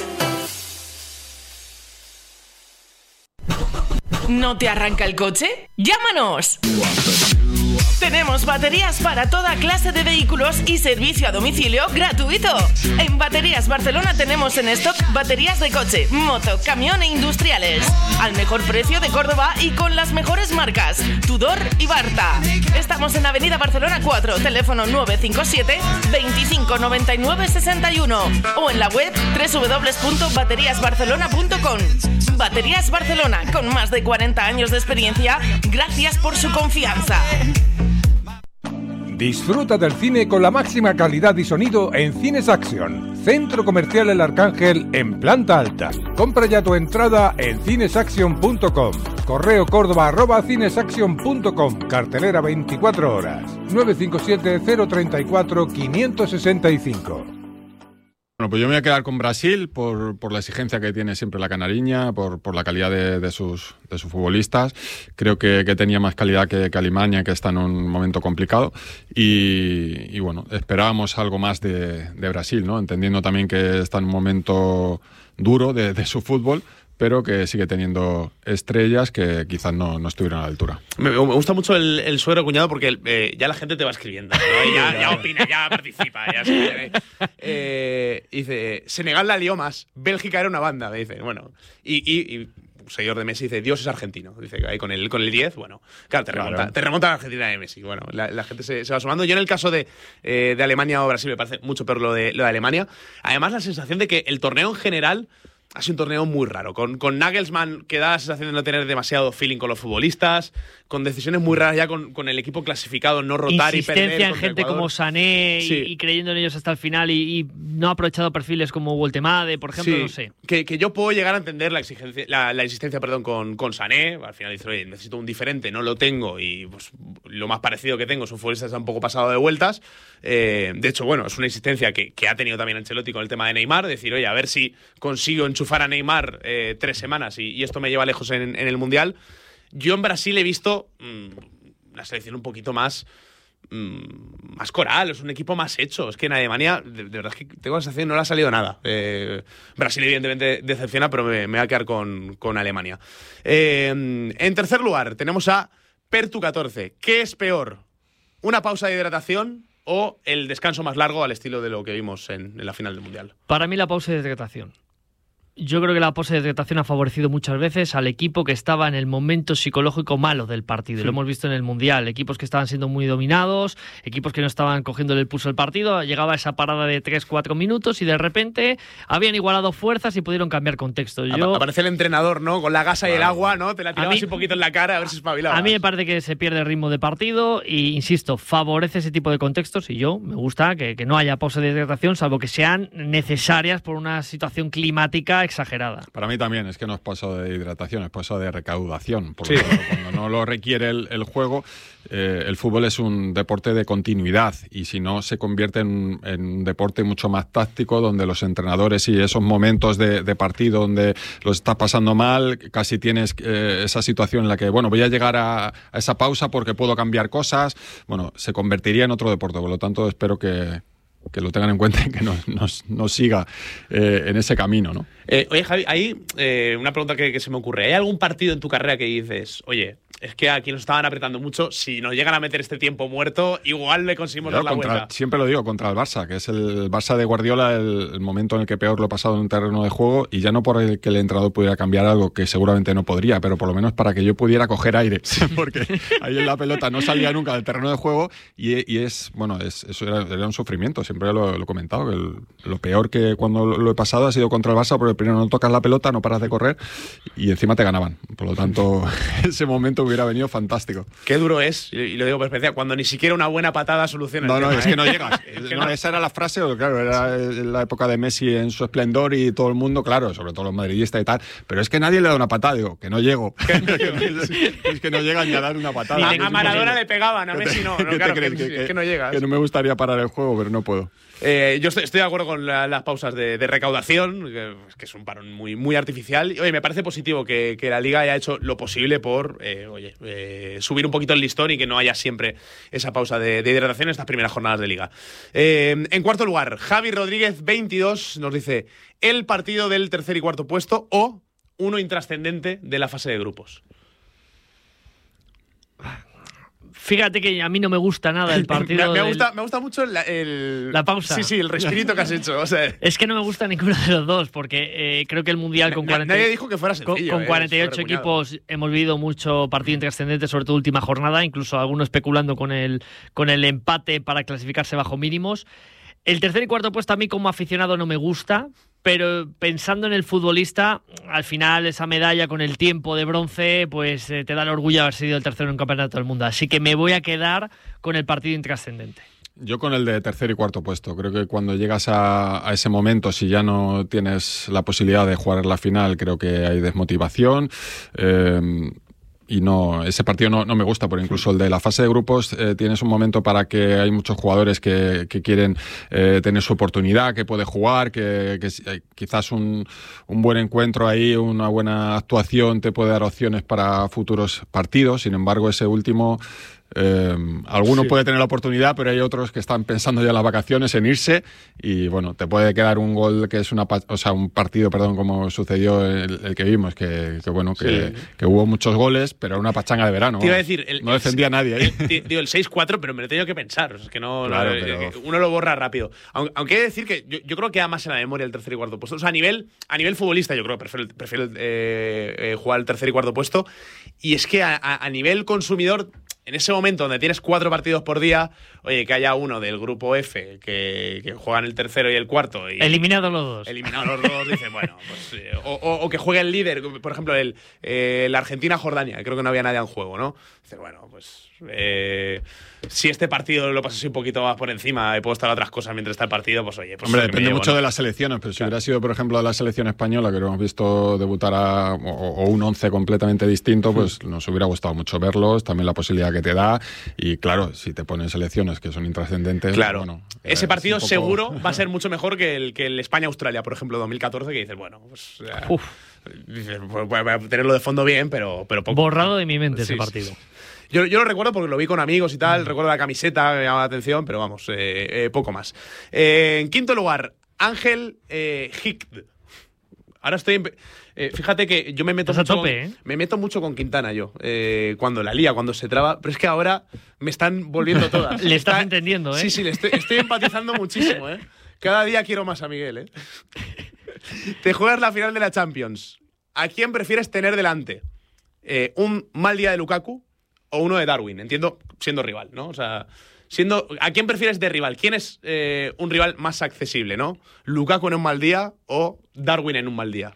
Speaker 28: ¿No te arranca el coche? ¡Llámanos! Tenemos baterías para toda clase de vehículos y servicio a domicilio gratuito. En Baterías Barcelona tenemos en stock baterías de coche, moto, camión e industriales. Al mejor precio de Córdoba y con las mejores marcas, Tudor y Barta. Estamos en Avenida Barcelona cuatro, teléfono nueve cinco siete veinticinco noventa y nueve sesenta y uno o en la web doble u doble u doble u punto baterías barcelona punto com. Baterías Barcelona, con más de cuarenta años de experiencia, gracias por su confianza.
Speaker 29: Disfruta del cine con la máxima calidad y sonido en Cines Action, Centro Comercial El Arcángel en planta alta. Compra ya tu entrada en cinesaction punto com. Correo córdoba arroba cinesaction punto com. Cartelera veinticuatro horas. nueve cinco siete cero tres cuatro cinco seis cinco.
Speaker 4: Bueno, pues yo me voy a quedar con Brasil por, por la exigencia que tiene siempre la canariña, por, por la calidad de, de, sus, de sus futbolistas. Creo que, que tenía más calidad que, que Alemania, que está en un momento complicado. Y, y bueno, esperábamos algo más de, de Brasil, ¿no? Entendiendo también que está en un momento duro de, de su fútbol, pero que sigue teniendo estrellas que quizás no, no estuvieron a la altura.
Speaker 3: Me, me gusta mucho el, el suegro cuñado porque eh, ya la gente te va escribiendo, ¿no? ya, ya opina, ya participa. Ya se, eh, dice, Senegal la lió más, Bélgica era una banda, me dice. Bueno, y, y, y un seguidor de Messi dice, Dios es argentino. Dice que ahí con el, con el diez, bueno, claro, te remonta, claro. te remonta a la Argentina de Messi. Bueno, la, la gente se, se va sumando. Yo en el caso de, eh, de Alemania o Brasil me parece mucho peor lo de, lo de Alemania. Además, la sensación de que el torneo en general ha sido un torneo muy raro, con, con Nagelsmann que da la sensación de no tener demasiado feeling con los futbolistas, con decisiones muy raras ya con, con el equipo clasificado, no rotar y perder.
Speaker 5: Insistencia en gente
Speaker 3: Ecuador.
Speaker 5: como Sané
Speaker 3: sí.
Speaker 5: y, y creyendo en ellos hasta el final y, y no ha aprovechado perfiles como Woltemade, por ejemplo,
Speaker 3: sí.
Speaker 5: no sé.
Speaker 3: Que, que yo puedo llegar a entender la exigencia, la, la insistencia perdón, con, con Sané. Al final dice, oye, necesito un diferente, no lo tengo y pues, lo más parecido que tengo es un futbolista que está un poco pasado de vueltas. Eh, de hecho, bueno, es una insistencia que, que ha tenido también Ancelotti con el tema de Neymar, decir, oye, a ver si consigo enchufar a Neymar eh, tres semanas y, y esto me lleva lejos en, en el Mundial. Yo en Brasil he visto mmm, una selección un poquito más mmm, más coral, es un equipo más hecho. Es que en Alemania, de, de verdad es que tengo la sensación que no le ha salido nada. Eh, Brasil evidentemente decepciona, pero me, me voy a quedar con, con Alemania. Eh, en tercer lugar tenemos a Pertu catorce. ¿Qué es peor? ¿Una pausa de hidratación o el descanso más largo al estilo de lo que vimos en, en la final del Mundial?
Speaker 5: Para mí la pausa de hidratación. Yo creo que la pausa de hidratación ha favorecido muchas veces al equipo que estaba en el momento psicológico malo del partido. Sí. Lo hemos visto en el Mundial. Equipos que estaban siendo muy dominados, equipos que no estaban cogiéndole el pulso al partido. Llegaba esa parada de tres cuatro minutos y de repente habían igualado fuerzas y pudieron cambiar contexto. Yo,
Speaker 3: Aparece el entrenador, ¿no? Con la gasa claro. y el agua, ¿no? Te la tirabas mí, un poquito en la cara a ver si espabilabas.
Speaker 5: A mí me parece que se pierde el ritmo de partido y, insisto, favorece ese tipo de contextos y yo me gusta que, que no haya pausa de hidratación, salvo que sean necesarias por una situación climática exagerada.
Speaker 4: Para mí también, es que no es paso de hidratación, es paso de recaudación. Porque
Speaker 3: sí.
Speaker 4: cuando no lo requiere el, el juego, eh, el fútbol es un deporte de continuidad y si no se convierte en, en un deporte mucho más táctico donde los entrenadores y esos momentos de, de partido donde los estás pasando mal, casi tienes eh, esa situación en la que, bueno, voy a llegar a, a esa pausa porque puedo cambiar cosas, bueno, se convertiría en otro deporte. Por lo tanto, espero que... que lo tengan en cuenta y que nos, nos, nos siga eh, en ese camino, ¿no?
Speaker 3: Eh, oye, Javi, hay eh, una pregunta que, que se me ocurre. ¿Hay algún partido en tu carrera que dices, oye, es que aquí nos estaban apretando mucho, si nos llegan a meter este tiempo muerto, igual le conseguimos dar la
Speaker 4: contra,
Speaker 3: vuelta?
Speaker 4: Siempre lo digo, contra el Barça, que es el Barça de Guardiola, el, el momento en el que peor lo he pasado en un terreno de juego, y ya no por el que el entrenador pudiera cambiar algo, que seguramente no podría, pero por lo menos para que yo pudiera coger aire, porque ahí en la pelota no salía nunca del terreno de juego, y, y es, bueno, es, eso era, era un sufrimiento, siempre lo, lo he comentado, que el, lo peor que cuando lo, lo he pasado ha sido contra el Barça, porque primero no tocas la pelota, no paras de correr, y encima te ganaban. Por lo tanto, ese momento hubiera venido fantástico.
Speaker 3: Qué duro es, y lo digo por experiencia, cuando ni siquiera una buena patada soluciona
Speaker 4: no,
Speaker 3: el
Speaker 4: no,
Speaker 3: tema,
Speaker 4: es
Speaker 3: ¿eh?
Speaker 4: que no llegas. es que no, no. Esa era la frase, claro, era la época de Messi en su esplendor y todo el mundo, claro, sobre todo los madridistas y tal, pero es que nadie le da una patada, digo, que no llego. Es que no llegan ni a dar una patada.
Speaker 3: A, a Maradona le pegaban, a Messi no. no claro, que, que, que, que no llegas.
Speaker 4: Que no me gustaría parar el juego, pero no puedo.
Speaker 3: Eh, yo estoy, estoy de acuerdo con la, las pausas de, de recaudación, que, que es un parón muy, muy artificial. Y, oye, me parece positivo que, que la Liga haya hecho lo posible por eh, oye, eh, subir un poquito el listón y que no haya siempre esa pausa de, de hidratación en estas primeras jornadas de Liga. Eh, en cuarto lugar, Javi Rodríguez, veintidós, nos dice el partido del tercer y cuarto puesto o uno intrascendente de la fase de grupos.
Speaker 5: Fíjate que a mí no me gusta nada el partido.
Speaker 3: me, me,
Speaker 5: del...
Speaker 3: gusta, me gusta mucho la, el...
Speaker 5: la pausa.
Speaker 3: Sí, sí, el respirito que has hecho. O sea...
Speaker 5: Es que no me gusta ninguno de los dos, porque eh, creo que el Mundial con cuarenta...
Speaker 3: Nadie dijo que fuera sencillo.
Speaker 5: Con, con
Speaker 3: eh,
Speaker 5: cuarenta y ocho equipos hemos vivido mucho partido intrascendente, sobre todo última jornada, incluso algunos especulando con el, con el empate para clasificarse bajo mínimos. El tercer y cuarto puesto a mí como aficionado no me gusta, pero pensando en el futbolista, al final esa medalla con el tiempo de bronce, pues eh, te da el orgullo de haber sido el tercero en un campeonato del mundo. Así que me voy a quedar con el partido intrascendente.
Speaker 4: Yo con el de tercer y cuarto puesto. Creo que cuando llegas a, a ese momento, si ya no tienes la posibilidad de jugar la final, creo que hay desmotivación. Eh, Y no, ese partido no, no me gusta, porque incluso el de la fase de grupos eh, tienes un momento para que hay muchos jugadores que, que quieren eh, tener su oportunidad, que puede jugar, que, que eh, quizás un, un buen encuentro ahí, una buena actuación te puede dar opciones para futuros partidos. Sin embargo, ese último Eh, alguno
Speaker 3: Sí.
Speaker 4: puede tener la oportunidad, pero hay otros que están pensando ya en las vacaciones, en irse, y bueno, te puede quedar un gol que es una, pa- o sea, un partido, perdón, como sucedió el, el que vimos, que, que bueno, que,
Speaker 3: Sí.
Speaker 4: que hubo muchos goles, pero era una pachanga de verano.
Speaker 3: Te iba a
Speaker 4: vamos.
Speaker 3: decir, el-
Speaker 4: no defendía a nadie ahí.
Speaker 3: El, digo, el seis cuatro, pero me lo he tenido que pensar. Es que no,
Speaker 4: Claro,
Speaker 3: no,
Speaker 4: pero-
Speaker 3: eh, uno lo borra rápido. Aunque, aunque he de decir que yo, yo creo que queda más en la memoria el tercer y cuarto puesto. O sea, a nivel, a nivel futbolista, yo creo que prefiero, prefiero eh, eh, jugar el tercer y cuarto puesto. Y es que a, a, a nivel consumidor, en ese momento donde tienes cuatro partidos por día, oye, que haya uno del grupo F que, que juegan el tercero y el cuarto. Y
Speaker 5: Eliminados los dos.
Speaker 3: Eliminados los dos, dicen, bueno, pues. eh, o, o- o que juegue el líder, por ejemplo, el, eh, la Argentina-Jordania, creo que no había nadie en juego, ¿no? Dice, bueno, pues. Eh, si este partido lo pasas un poquito más por encima y puedo estar a otras cosas mientras está el partido, pues oye, pues.
Speaker 4: Hombre,
Speaker 3: me
Speaker 4: depende
Speaker 3: llevo,
Speaker 4: mucho
Speaker 3: ¿no?
Speaker 4: de las selecciones, pero si hubiera sido, por ejemplo, de la selección española, que lo hemos visto debutar a, o, o un once completamente distinto, pues nos hubiera gustado mucho verlos, también la posibilidad que te da, y claro, si te ponen selecciones que son intrascendentes,
Speaker 3: Claro.
Speaker 4: bueno,
Speaker 3: Ese
Speaker 4: eh,
Speaker 3: partido
Speaker 4: es un poco-
Speaker 3: seguro va a ser mucho mejor que el, que el España-Australia, por ejemplo, dos mil catorce, que dices, bueno, pues. eh, dices, pues, voy a tenerlo de fondo bien, pero, pero poco.
Speaker 5: Borrado de mi mente
Speaker 3: Sí,
Speaker 5: ese
Speaker 3: sí,
Speaker 5: partido.
Speaker 3: sí. Yo, yo lo recuerdo porque lo vi con amigos y tal, recuerdo la camiseta, me llamaba la atención, pero vamos, eh, eh, poco más. Eh, en quinto lugar, Ángel eh, Hickd. Ahora estoy. en- eh, fíjate que yo me meto
Speaker 5: Estás a
Speaker 3: mucho.
Speaker 5: tope,
Speaker 3: con-
Speaker 5: ¿eh?
Speaker 3: Me meto mucho con Quintana yo. eh, cuando la lía, cuando se traba. Pero es que ahora me están volviendo todas.
Speaker 5: Le estás
Speaker 3: Está-
Speaker 5: entendiendo, ¿eh?
Speaker 3: Sí, sí, le estoy, estoy empatizando muchísimo, ¿eh? Cada día quiero más a Miguel, ¿eh? Te juegas la final de la Champions. ¿A quién prefieres tener delante? Eh, ¿Un mal día de Lukaku o uno de Darwin? Entiendo, siendo rival, ¿no? O sea, siendo. ¿A quién prefieres de rival? ¿Quién es eh, un rival más accesible, no? ¿Lukaku en un mal día o Darwin en un mal día?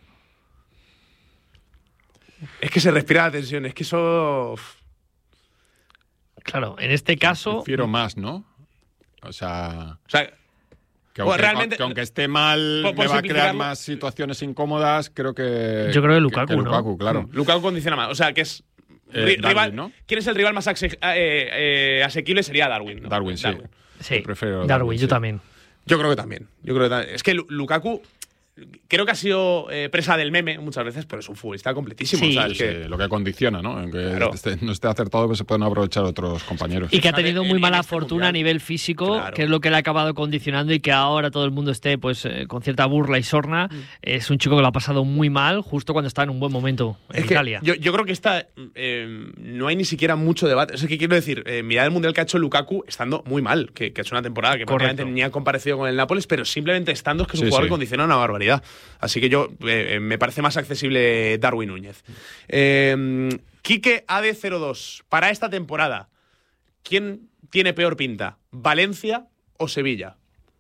Speaker 3: Es que se respira la tensión, es que eso.
Speaker 5: Claro, en este caso.
Speaker 4: Prefiero más, ¿no? O sea.
Speaker 3: O sea,
Speaker 4: que aunque,
Speaker 3: realmente-
Speaker 4: que aunque esté mal,
Speaker 3: Por- por
Speaker 4: me va a crear
Speaker 3: simplificarlo-
Speaker 4: más situaciones incómodas, creo que.
Speaker 5: Yo creo que Lukaku, ¿no?
Speaker 4: Lukaku, claro.
Speaker 3: Mm, Lukaku condiciona más. O sea, que es.
Speaker 4: Eh,
Speaker 3: ri-
Speaker 4: Darwin,
Speaker 3: rival,
Speaker 4: ¿no?
Speaker 3: ¿Quién es el rival más axe- eh, eh, asequible? Sería Darwin, ¿no?
Speaker 4: Darwin, sí.
Speaker 5: Sí,
Speaker 4: prefiero
Speaker 5: Darwin, yo
Speaker 4: sí.
Speaker 5: también.
Speaker 3: Yo creo que también. Yo creo que también. Es que Lu- Lukaku creo que ha sido eh, presa del meme muchas veces, pero es un futbolista completísimo.
Speaker 5: Sí.
Speaker 3: o sea, es
Speaker 4: Sí,
Speaker 3: que-
Speaker 4: lo que condiciona, ¿no? Aunque
Speaker 3: Claro.
Speaker 4: esté- no esté acertado, pues se pueden aprovechar otros compañeros.
Speaker 5: Y que ha
Speaker 3: Fíjate,
Speaker 5: tenido
Speaker 3: en-
Speaker 5: muy
Speaker 3: en
Speaker 5: mala
Speaker 3: este
Speaker 5: fortuna
Speaker 3: mundial.
Speaker 5: a nivel físico,
Speaker 3: Claro.
Speaker 5: que es lo que le ha acabado condicionando y que ahora todo el mundo esté pues eh, con cierta burla y sorna.
Speaker 3: Mm.
Speaker 5: Es un chico que lo ha pasado muy mal justo cuando está en un buen momento en
Speaker 3: Es que
Speaker 5: Italia.
Speaker 3: yo, yo creo que esta eh, no hay ni siquiera mucho debate. Es que quiero decir, eh, mirad el mundial que ha hecho Lukaku estando muy mal, que, que ha hecho una temporada que
Speaker 5: Correcto.
Speaker 3: prácticamente ni ha comparecido con el Nápoles, pero simplemente estando es que es un
Speaker 4: Sí,
Speaker 3: jugador
Speaker 4: sí.
Speaker 3: que condiciona una barbaridad. Así que yo eh, me parece más accesible Darwin Núñez. Eh, Quique A D cero dos, para esta temporada, ¿quién tiene peor pinta? ¿Valencia o Sevilla?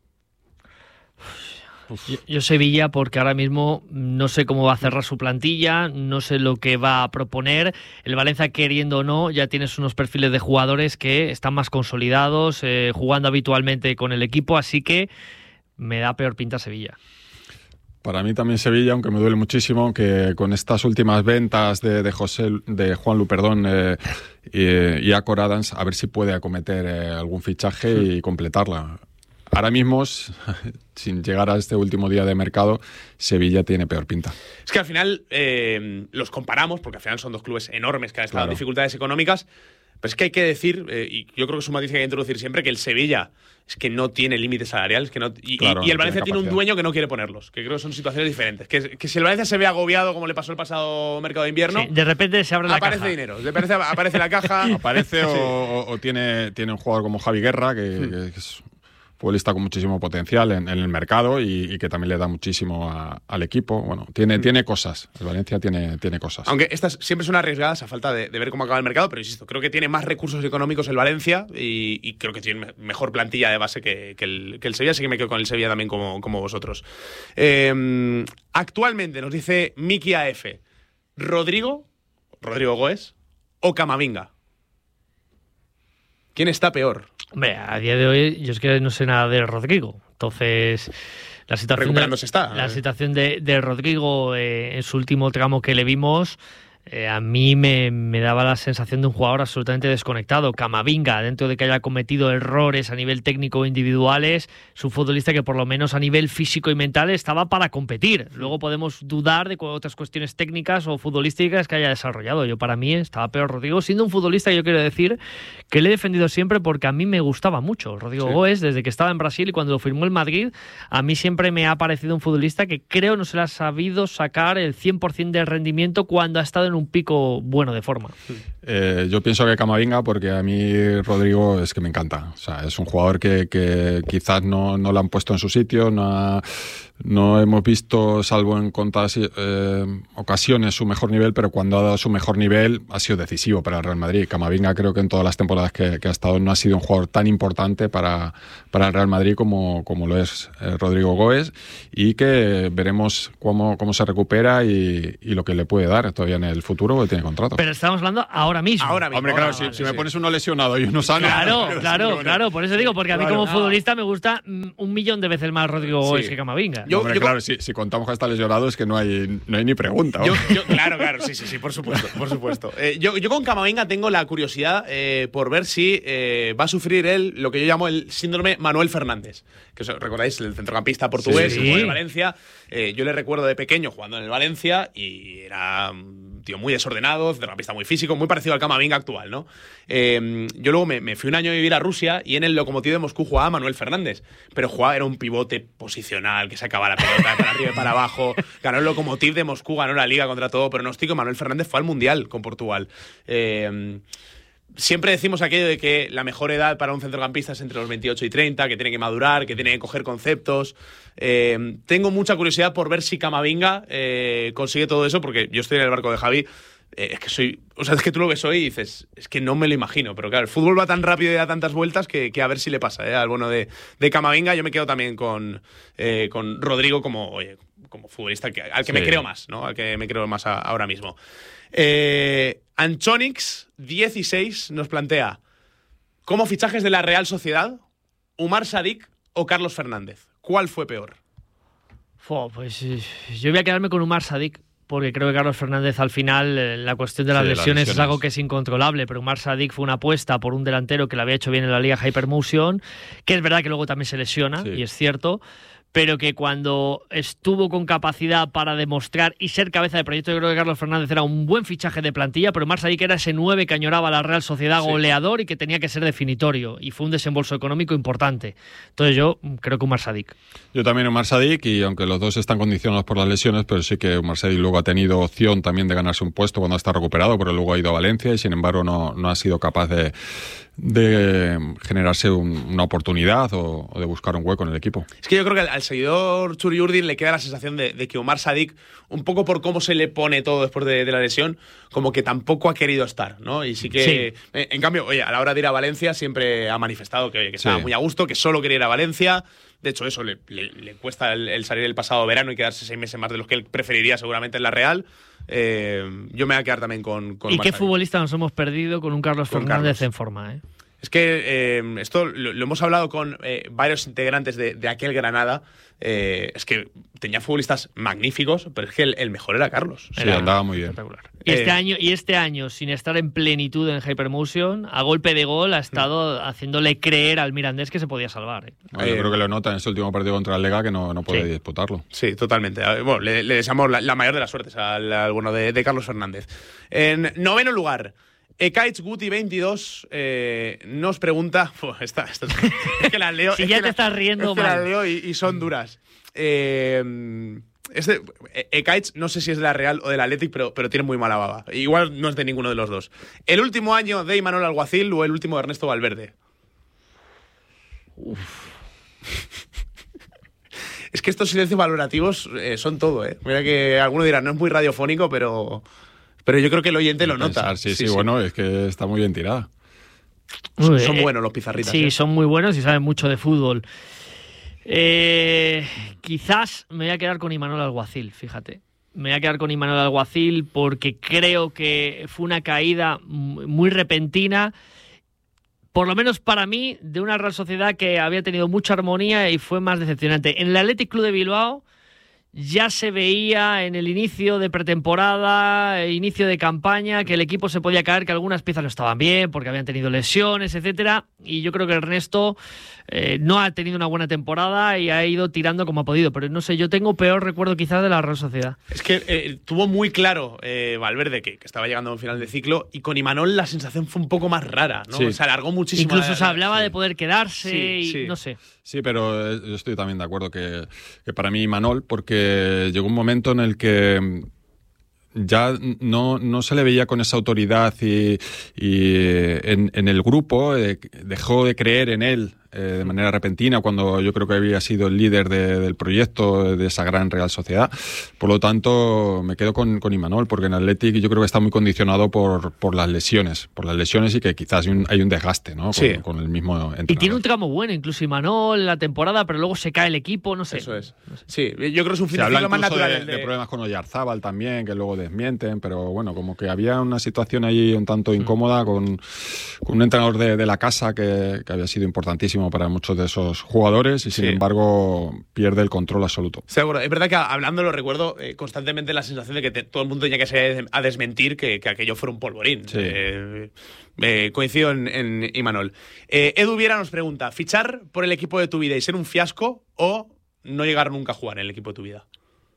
Speaker 5: Yo, yo Sevilla porque ahora mismo no sé cómo va a cerrar su plantilla, no sé lo que va a proponer. El Valencia, queriendo o no, ya tienes unos perfiles de jugadores que están más consolidados, eh, jugando habitualmente con el equipo, así que me da peor pinta Sevilla.
Speaker 4: Para mí también Sevilla, aunque me duele muchísimo que con estas últimas ventas de, de José, de Juanlu, perdón, eh, y, y a Cor Adams, a ver si puede acometer eh, algún fichaje y completarla. Ahora mismo, sin llegar a este último día de mercado, Sevilla tiene peor pinta.
Speaker 3: Es que al final eh, los comparamos, porque al final son dos clubes enormes que han estado en
Speaker 4: Claro.
Speaker 3: dificultades económicas, pero es que hay que decir, eh, y yo creo que es un matiz que hay que introducir siempre, que el Sevilla es que no tiene límites salariales, que no, y,
Speaker 4: Claro,
Speaker 3: y- y el
Speaker 4: no
Speaker 3: Valencia
Speaker 4: tiene
Speaker 3: tiene un
Speaker 4: capacidad.
Speaker 3: dueño que no quiere ponerlos, que creo que son situaciones diferentes. Que, que si el Valencia se ve agobiado, como le pasó el pasado mercado de invierno,
Speaker 5: Sí, de repente se abre la
Speaker 3: aparece
Speaker 5: caja.
Speaker 3: dinero, aparece, aparece la caja.
Speaker 4: Aparece o,
Speaker 3: Sí.
Speaker 4: o- o tiene, tiene un jugador como Javi Guerra, que, que es un futbolista con muchísimo potencial en, en el mercado y, y que también le da muchísimo a- al equipo. Bueno, tiene, tiene cosas. El Valencia tiene, tiene cosas.
Speaker 3: Aunque estas siempre son arriesgadas a falta de, de ver cómo acaba el mercado, pero insisto, creo que tiene más recursos económicos el Valencia y, y creo que tiene me- mejor plantilla de base que, que el, que el Sevilla, así que me quedo con el Sevilla también como, como vosotros. Eh, actualmente nos dice Miki A F, Rodrigo, Rodrigo Goes o Camavinga. ¿Quién está peor?
Speaker 5: Hombre, a día de hoy yo es que no sé nada de Rodrigo. Entonces, la situación, de,
Speaker 3: Recuperándose está.
Speaker 5: la situación de, de Rodrigo eh, en su último tramo que le vimos, Eh, a mí me, me daba la sensación de un jugador absolutamente desconectado. Camavinga, dentro de que haya cometido errores a nivel técnico o individuales, es un futbolista que por lo menos a nivel físico y mental estaba para competir. Luego podemos dudar de otras cuestiones técnicas o futbolísticas que haya desarrollado. Yo, para mí, estaba peor Rodrigo, siendo un futbolista que yo quiero decir que le he defendido siempre porque a mí me gustaba mucho. Rodrigo
Speaker 4: Sí.
Speaker 5: Goes, desde que estaba en Brasil y cuando lo firmó el Madrid, a mí siempre me ha parecido un futbolista que creo no se le ha sabido sacar el cien por ciento del rendimiento cuando ha estado en un pico bueno de forma.
Speaker 4: Eh, yo pienso que Camavinga, porque a mí Rodrigo es que me encanta. O sea, es un jugador que, que quizás no, no lo han puesto en su sitio, no, ha, no hemos visto, salvo en contadas eh, ocasiones, su mejor nivel, pero cuando ha dado su mejor nivel ha sido decisivo para el Real Madrid. Camavinga creo que en todas las temporadas que, que ha estado no ha sido un jugador tan importante para, para el Real Madrid como, como lo es eh, Rodrigo Goes, y que veremos cómo, cómo se recupera y, y lo que le puede dar todavía en el futuro, porque tiene contrato.
Speaker 5: Pero estamos hablando ahora mismo.
Speaker 3: Ahora mismo.
Speaker 4: Hombre, claro,
Speaker 3: ahora,
Speaker 4: si,
Speaker 3: vale,
Speaker 4: si me
Speaker 3: sí.
Speaker 4: pones uno lesionado y uno sano.
Speaker 5: Claro,
Speaker 4: pero
Speaker 5: claro,
Speaker 4: sí, bueno.
Speaker 5: claro. Por eso digo, porque a mí
Speaker 4: Claro.
Speaker 5: como futbolista me gusta mm, un millón de veces más Rodrigo Goes
Speaker 3: Sí.
Speaker 5: que Camavinga.
Speaker 3: Yo-
Speaker 4: Hombre,
Speaker 3: yo-
Speaker 4: claro, si, si contamos que está lesionado es que no hay, no hay ni pregunta.
Speaker 3: Yo,
Speaker 4: hombre.
Speaker 3: yo- claro, claro, sí, sí, sí, por supuesto, por supuesto. Eh, yo, yo con Camavinga tengo la curiosidad eh, por ver si eh, va a sufrir él lo que yo llamo el síndrome Manuel Fernández, que os recordáis, el centrocampista portugués,
Speaker 5: Sí.
Speaker 3: que jugó en el Valencia. Eh, yo le recuerdo de pequeño jugando en el Valencia y era un tío muy desordenado, centrocampista muy físico, muy parecido al Camavinga actual, ¿no? Eh, yo luego me, me fui un año a vivir a Rusia y en el Lokomotiv de Moscú jugaba Manuel Fernández, pero jugaba, era un pivote posicional que sacaba la pelota de para arriba y para abajo, ganó el Lokomotiv de Moscú, ganó la Liga contra todo pronóstico. Manuel Fernández fue al Mundial con Portugal. Eh, Siempre decimos aquello de que la mejor edad para un centrocampista es entre los veintiocho y treinta, que tiene que madurar, que tiene que coger conceptos. Eh, tengo mucha curiosidad por ver si Camavinga eh, consigue todo eso, porque yo estoy en el barco de Javi. Eh, es que soy. O sea, es que tú lo ves hoy y dices, es que no me lo imagino. Pero claro, el fútbol va tan rápido y da tantas vueltas que, que a ver si le pasa eh, al bueno de, de Camavinga. Yo me quedo también con, eh, con Rodrigo como, oye, como futbolista que, al que
Speaker 4: Sí.
Speaker 3: me creo más, ¿no? Al que me creo más a- ahora mismo. Eh, Anchonix dieciséis nos plantea como fichajes de la Real Sociedad, Umar Sadik o Carlos Fernández. ¿Cuál fue peor?
Speaker 5: Fo, pues eh, yo voy a quedarme con Umar Sadik, porque creo que Carlos Fernández al final eh, la cuestión de las
Speaker 4: Sí, las
Speaker 5: lesiones, es
Speaker 4: lesiones.
Speaker 5: algo que es incontrolable, pero Umar Sadik fue una apuesta por un delantero que lo había hecho bien en la Liga Hypermotion, que es verdad que luego también se lesiona,
Speaker 4: Sí.
Speaker 5: y es cierto, pero que cuando estuvo con capacidad para demostrar y ser cabeza de proyecto, yo creo que Carlos Fernández era un buen fichaje de plantilla, pero Umar Sadik era ese nueve que añoraba a la Real Sociedad,
Speaker 3: Sí.
Speaker 5: goleador, y que tenía que ser definitorio, y fue un desembolso económico importante. Entonces yo mm, creo que Umar Sadik.
Speaker 4: Yo también Umar Sadik, y aunque los dos están condicionados por las lesiones, pero sí que Umar Sadik luego ha tenido opción también de ganarse un puesto cuando está recuperado, pero luego ha ido a Valencia y sin embargo no, no ha sido capaz de, de generarse un- una oportunidad o, o de buscar un hueco en el equipo.
Speaker 3: Es que yo creo que al, al seguidor Churi Urdin le queda la sensación de, de que Umar Sadik, un poco por cómo se le pone todo después de, de la lesión, como que tampoco ha querido estar, ¿no? Y sí que, en, en cambio, oye, a la hora de ir a Valencia siempre ha manifestado que, oye, que estaba
Speaker 4: Sí.
Speaker 3: muy a gusto, que solo quería ir a Valencia. De hecho, eso le, le- le cuesta el, el salir el pasado verano y quedarse seis meses más de los que él preferiría seguramente en la Real. Eh, yo me voy a quedar también con, con
Speaker 5: ¿Y
Speaker 3: Umar
Speaker 5: qué
Speaker 3: Sadik.
Speaker 5: futbolista nos hemos perdido con un Carlos
Speaker 3: Con
Speaker 5: Fernández
Speaker 3: Carlos.
Speaker 5: en forma, eh?
Speaker 3: Es que eh, esto lo, lo hemos hablado con eh, varios integrantes de, de aquel Granada. Eh, es que tenía futbolistas magníficos, pero es que el, el mejor era Carlos.
Speaker 4: Sí,
Speaker 5: Era
Speaker 4: andaba muy bien.
Speaker 5: espectacular. Y este
Speaker 3: Eh,
Speaker 5: año, y este año, sin estar en plenitud en Hypermotion, a golpe de gol ha estado haciéndole creer al Mirandés que se podía salvar. ¿eh?
Speaker 4: No, yo
Speaker 3: Eh,
Speaker 4: creo que lo nota en este último partido contra el Lega, que no, no puede
Speaker 5: Sí.
Speaker 4: disputarlo.
Speaker 3: Sí, totalmente. A ver, Bueno, le, le deseamos la, la mayor de las suertes al, al bueno de, de Carlos Fernández. En noveno lugar, Ekaich Guti veintidós eh, nos pregunta. Uf, esta, esta- es que las leo.
Speaker 5: Si
Speaker 3: es
Speaker 5: ya
Speaker 3: que
Speaker 5: te
Speaker 3: la-
Speaker 5: estás riendo
Speaker 3: es que
Speaker 5: mal.
Speaker 3: las leo y, y son duras. Eh, este, Ekaich, no sé si es de la Real o del Athletic, pero, pero tiene muy mala baba. Igual no es de ninguno de los dos. ¿El último año de Imanol Alguacil o el último de Ernesto Valverde? Es que estos silencios valorativos eh, son todo, ¿eh? Mira que alguno dirá, no es muy radiofónico, pero, pero yo creo que el oyente lo nota.
Speaker 4: Pensar, sí, sí, bueno, es que está muy bien tirada.
Speaker 3: Son,
Speaker 5: Uy,
Speaker 3: son
Speaker 5: eh,
Speaker 3: buenos los pizarritas.
Speaker 5: Sí,
Speaker 3: ¿eh?
Speaker 5: son muy buenos y saben mucho de fútbol. Eh, quizás me voy a quedar con Imanol Alguacil, fíjate. Me voy a quedar con Imanol Alguacil porque creo que fue una caída muy repentina, por lo menos para mí, de una Real Sociedad que había tenido mucha armonía y fue más decepcionante. En el Athletic Club de Bilbao ya se veía en el inicio de pretemporada, inicio de campaña, que el equipo se podía caer, que algunas piezas no estaban bien, porque habían tenido lesiones, etcétera. Y yo creo que Ernesto eh, no ha tenido una buena temporada y ha ido tirando como ha podido. Pero no sé, yo tengo peor recuerdo quizás de la Real Sociedad.
Speaker 3: Es que eh, tuvo muy claro eh, Valverde que, que estaba llegando a un final de ciclo, y con Imanol la sensación fue un poco más rara, ¿no?
Speaker 4: Sí.
Speaker 3: Se alargó muchísimo.
Speaker 5: Incluso
Speaker 3: la,
Speaker 5: se
Speaker 3: la,
Speaker 5: hablaba
Speaker 3: sí.
Speaker 5: de poder quedarse
Speaker 3: Sí,
Speaker 5: y
Speaker 3: sí.
Speaker 5: no sé.
Speaker 4: Sí, pero eh, yo estoy también de acuerdo que, que para mí Imanol, porque llegó un momento en el que ya no, no se le veía con esa autoridad y, y en, en el grupo, eh, dejó de creer en él eh, de manera repentina cuando yo creo que había sido el líder de, del proyecto de esa gran Real Sociedad. Por lo tanto, me quedo con, con Imanol, porque en Athletic yo creo que está muy condicionado por, por las lesiones, por las lesiones y que quizás hay un, hay un desgaste, ¿no? Con,
Speaker 3: Sí.
Speaker 4: con el mismo entrenador.
Speaker 5: Y tiene un tramo bueno, incluso Imanol en la temporada, pero luego se cae el equipo, no sé.
Speaker 3: Eso es. Sí, yo creo que es un fin
Speaker 4: Se
Speaker 3: de
Speaker 4: habla
Speaker 3: ciclo más
Speaker 4: incluso
Speaker 3: natural.
Speaker 4: de,
Speaker 3: de-
Speaker 4: de problemas con Oyarzábal también, que luego desmienten, pero bueno, como que había una situación ahí un tanto incómoda con, con un entrenador de, de la casa que, que había sido importantísimo para muchos de esos jugadores y sin
Speaker 3: Sí.
Speaker 4: embargo pierde el control absoluto.
Speaker 3: Sí, de acuerdo. Es verdad que hablando lo recuerdo eh, constantemente la sensación de que te- todo el mundo tenía que salir a desmentir que, que aquello fuera un polvorín.
Speaker 4: Sí.
Speaker 3: Eh, eh, coincido en, en Imanol. Eh, Edu Viera nos pregunta, ¿fichar por el equipo de tu vida y ser un fiasco o no llegar nunca a jugar en el equipo de tu vida?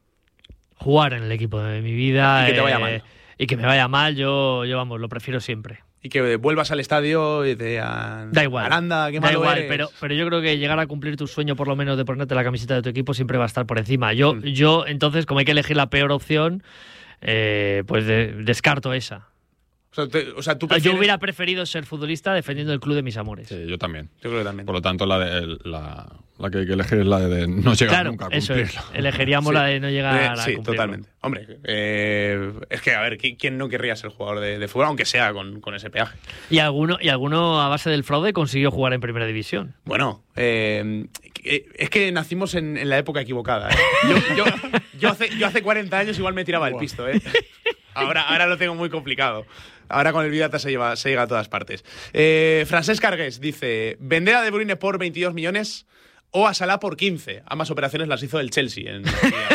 Speaker 5: Jugar en el equipo de mi vida.
Speaker 3: Y que te vaya
Speaker 5: eh,
Speaker 3: mal.
Speaker 5: Y que me vaya mal, yo, yo vamos, lo prefiero siempre.
Speaker 3: Y que vuelvas al estadio y te digan,
Speaker 5: Da igual.
Speaker 3: Aranda, qué
Speaker 5: da
Speaker 3: malo
Speaker 5: igual,
Speaker 3: eres".
Speaker 5: pero, pero yo creo que llegar a cumplir tu sueño, por lo menos de ponerte la camiseta de tu equipo, siempre va a estar por encima. Yo,
Speaker 3: Mm.
Speaker 5: yo entonces, como hay que elegir la peor opción, eh, pues de- descarto esa.
Speaker 3: O sea, te- o sea, tú
Speaker 5: Yo
Speaker 3: prefieres...
Speaker 5: hubiera preferido ser futbolista defendiendo el club de mis amores.
Speaker 4: Sí, yo también.
Speaker 3: Yo creo que también.
Speaker 4: Por lo tanto, la, de, la, la que hay que elegir es la de no llegar
Speaker 5: Claro,
Speaker 4: nunca a
Speaker 5: eso es.
Speaker 4: cumplirlo.
Speaker 5: Elegiríamos
Speaker 3: Sí.
Speaker 5: la de no llegar
Speaker 3: Eh,
Speaker 5: a
Speaker 3: sí,
Speaker 5: cumplirlo.
Speaker 3: totalmente. Hombre, eh, es que, a ver, ¿qui- ¿quién no querría ser jugador de, de fútbol, aunque sea con, con ese peaje?
Speaker 5: Y alguno, y alguno a base del fraude consiguió jugar en primera división.
Speaker 3: Bueno, eh, es que nacimos en, en la época equivocada. ¿eh? Yo, yo, yo, hace, yo hace cuarenta años igual me tiraba el pisto. ¿eh? Ahora, ahora lo tengo muy complicado. Ahora con el Vidata se, lleva, se llega a todas partes. Eh, Francesc Cargués dice, vender a De Bruyne por veintidós millones o a Salah por quince. Ambas operaciones las hizo el Chelsea. En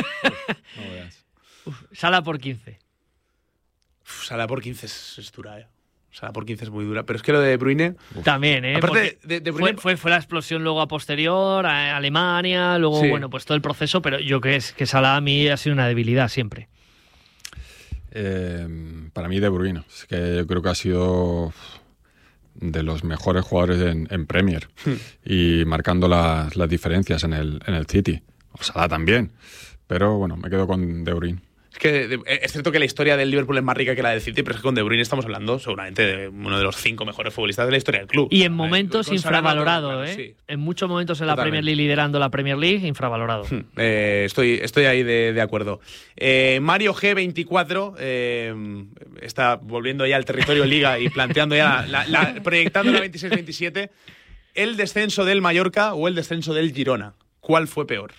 Speaker 5: Salah por quince.
Speaker 3: Uf, Salah por quince es, es dura, ¿eh? Salah por quince es muy dura. Pero es que lo de De Bruyne...
Speaker 5: También, ¿eh?
Speaker 3: Aparte
Speaker 5: Porque
Speaker 3: de, de Bruyne...
Speaker 5: fue, fue, fue la explosión luego a posterior, a Alemania, luego,
Speaker 3: Sí.
Speaker 5: bueno, pues todo el proceso, pero yo creo que, es, que Salah a mí ha sido una debilidad siempre.
Speaker 4: Eh, para mí De Bruyne, es que yo creo que ha sido de los mejores jugadores en, en Premier y marcando las, las diferencias en el, en el City. O Salah también, pero bueno, me quedo con De Bruyne.
Speaker 3: Es que de- es cierto que la historia del Liverpool es más rica que la del City, pero es que con De Bruyne estamos hablando seguramente de uno de los cinco mejores futbolistas de la historia del club.
Speaker 5: Y en momentos
Speaker 3: con Salah
Speaker 5: infravalorado,
Speaker 3: no,
Speaker 5: ¿eh?
Speaker 3: claro, sí.
Speaker 5: En muchos momentos en la
Speaker 3: Totalmente.
Speaker 5: Premier League liderando la Premier League, infravalorado.
Speaker 3: Eh, estoy, estoy ahí de, de acuerdo. Eh, Mario G veinticuatro eh, está volviendo ya al territorio Liga y planteando ya, la, la- proyectando la veintiséis veintisiete. ¿El descenso del Mallorca o el descenso del Girona? ¿Cuál fue peor?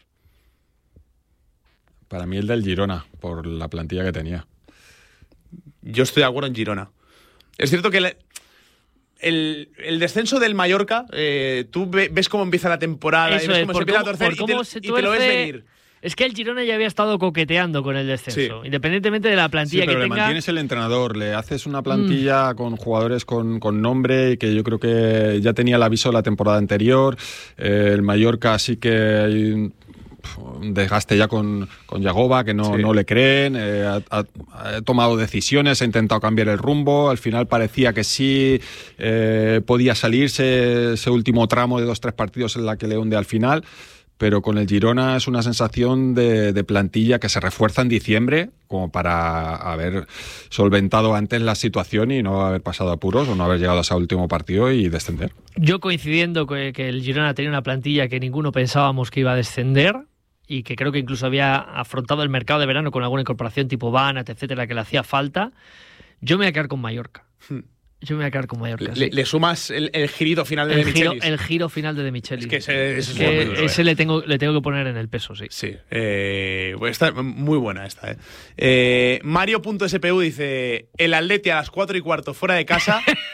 Speaker 4: Para mí el del Girona, por la plantilla que tenía.
Speaker 3: Yo estoy de acuerdo en Girona. Es cierto que el, el, el descenso del Mallorca, eh, tú ve- ves cómo empieza la temporada y
Speaker 5: Eso
Speaker 3: ves
Speaker 5: es,
Speaker 3: cómo se
Speaker 5: por
Speaker 3: empieza a
Speaker 5: cómo-
Speaker 3: torcer
Speaker 5: por
Speaker 3: y te,
Speaker 5: cómo se
Speaker 3: y te lo ves
Speaker 5: tuerce.
Speaker 3: venir.
Speaker 5: Es que el Girona ya había estado coqueteando con el descenso,
Speaker 3: Sí.
Speaker 5: independientemente de la
Speaker 4: Sí,
Speaker 5: plantilla
Speaker 4: pero
Speaker 5: que
Speaker 4: le
Speaker 5: tenga.
Speaker 4: mantienes el entrenador, le haces una plantilla con jugadores con, con nombre y que yo creo que ya tenía el aviso de la temporada anterior. Eh, el Mallorca sí que hay un, un desgaste ya con, con Yagoba, que no,
Speaker 3: Sí.
Speaker 4: no le creen, eh, ha, ha- ha tomado decisiones, ha intentado cambiar el rumbo, al final parecía que sí eh, podía salirse ese último tramo de dos tres partidos en la que le hunde al final. Pero con el Girona es una sensación de, de plantilla que se refuerza en diciembre como para haber solventado antes la situación y no haber pasado apuros o no haber llegado a ese último partido y descender.
Speaker 5: Yo coincidiendo que, que el Girona tenía una plantilla que ninguno pensábamos que iba a descender y que creo que incluso había afrontado el mercado de verano con alguna incorporación tipo Banat, etcétera, que le hacía falta, yo me voy a quedar con Mallorca. Yo me voy a quedar con Mallorca.
Speaker 3: Le,
Speaker 5: sí.
Speaker 3: le sumas el, el girito final de
Speaker 5: el,
Speaker 3: De
Speaker 5: giro,
Speaker 3: Michelis.
Speaker 5: el giro final de De Michelis.
Speaker 3: Es que ese, ese
Speaker 5: Es
Speaker 3: es muy
Speaker 5: que
Speaker 3: duro, eh.
Speaker 5: ese le tengo, le tengo que poner en el peso, sí.
Speaker 3: Sí, eh, pues está muy buena esta. Eh. Eh, Mario.spu dice: el Atleti a las cuatro y cuarto fuera de casa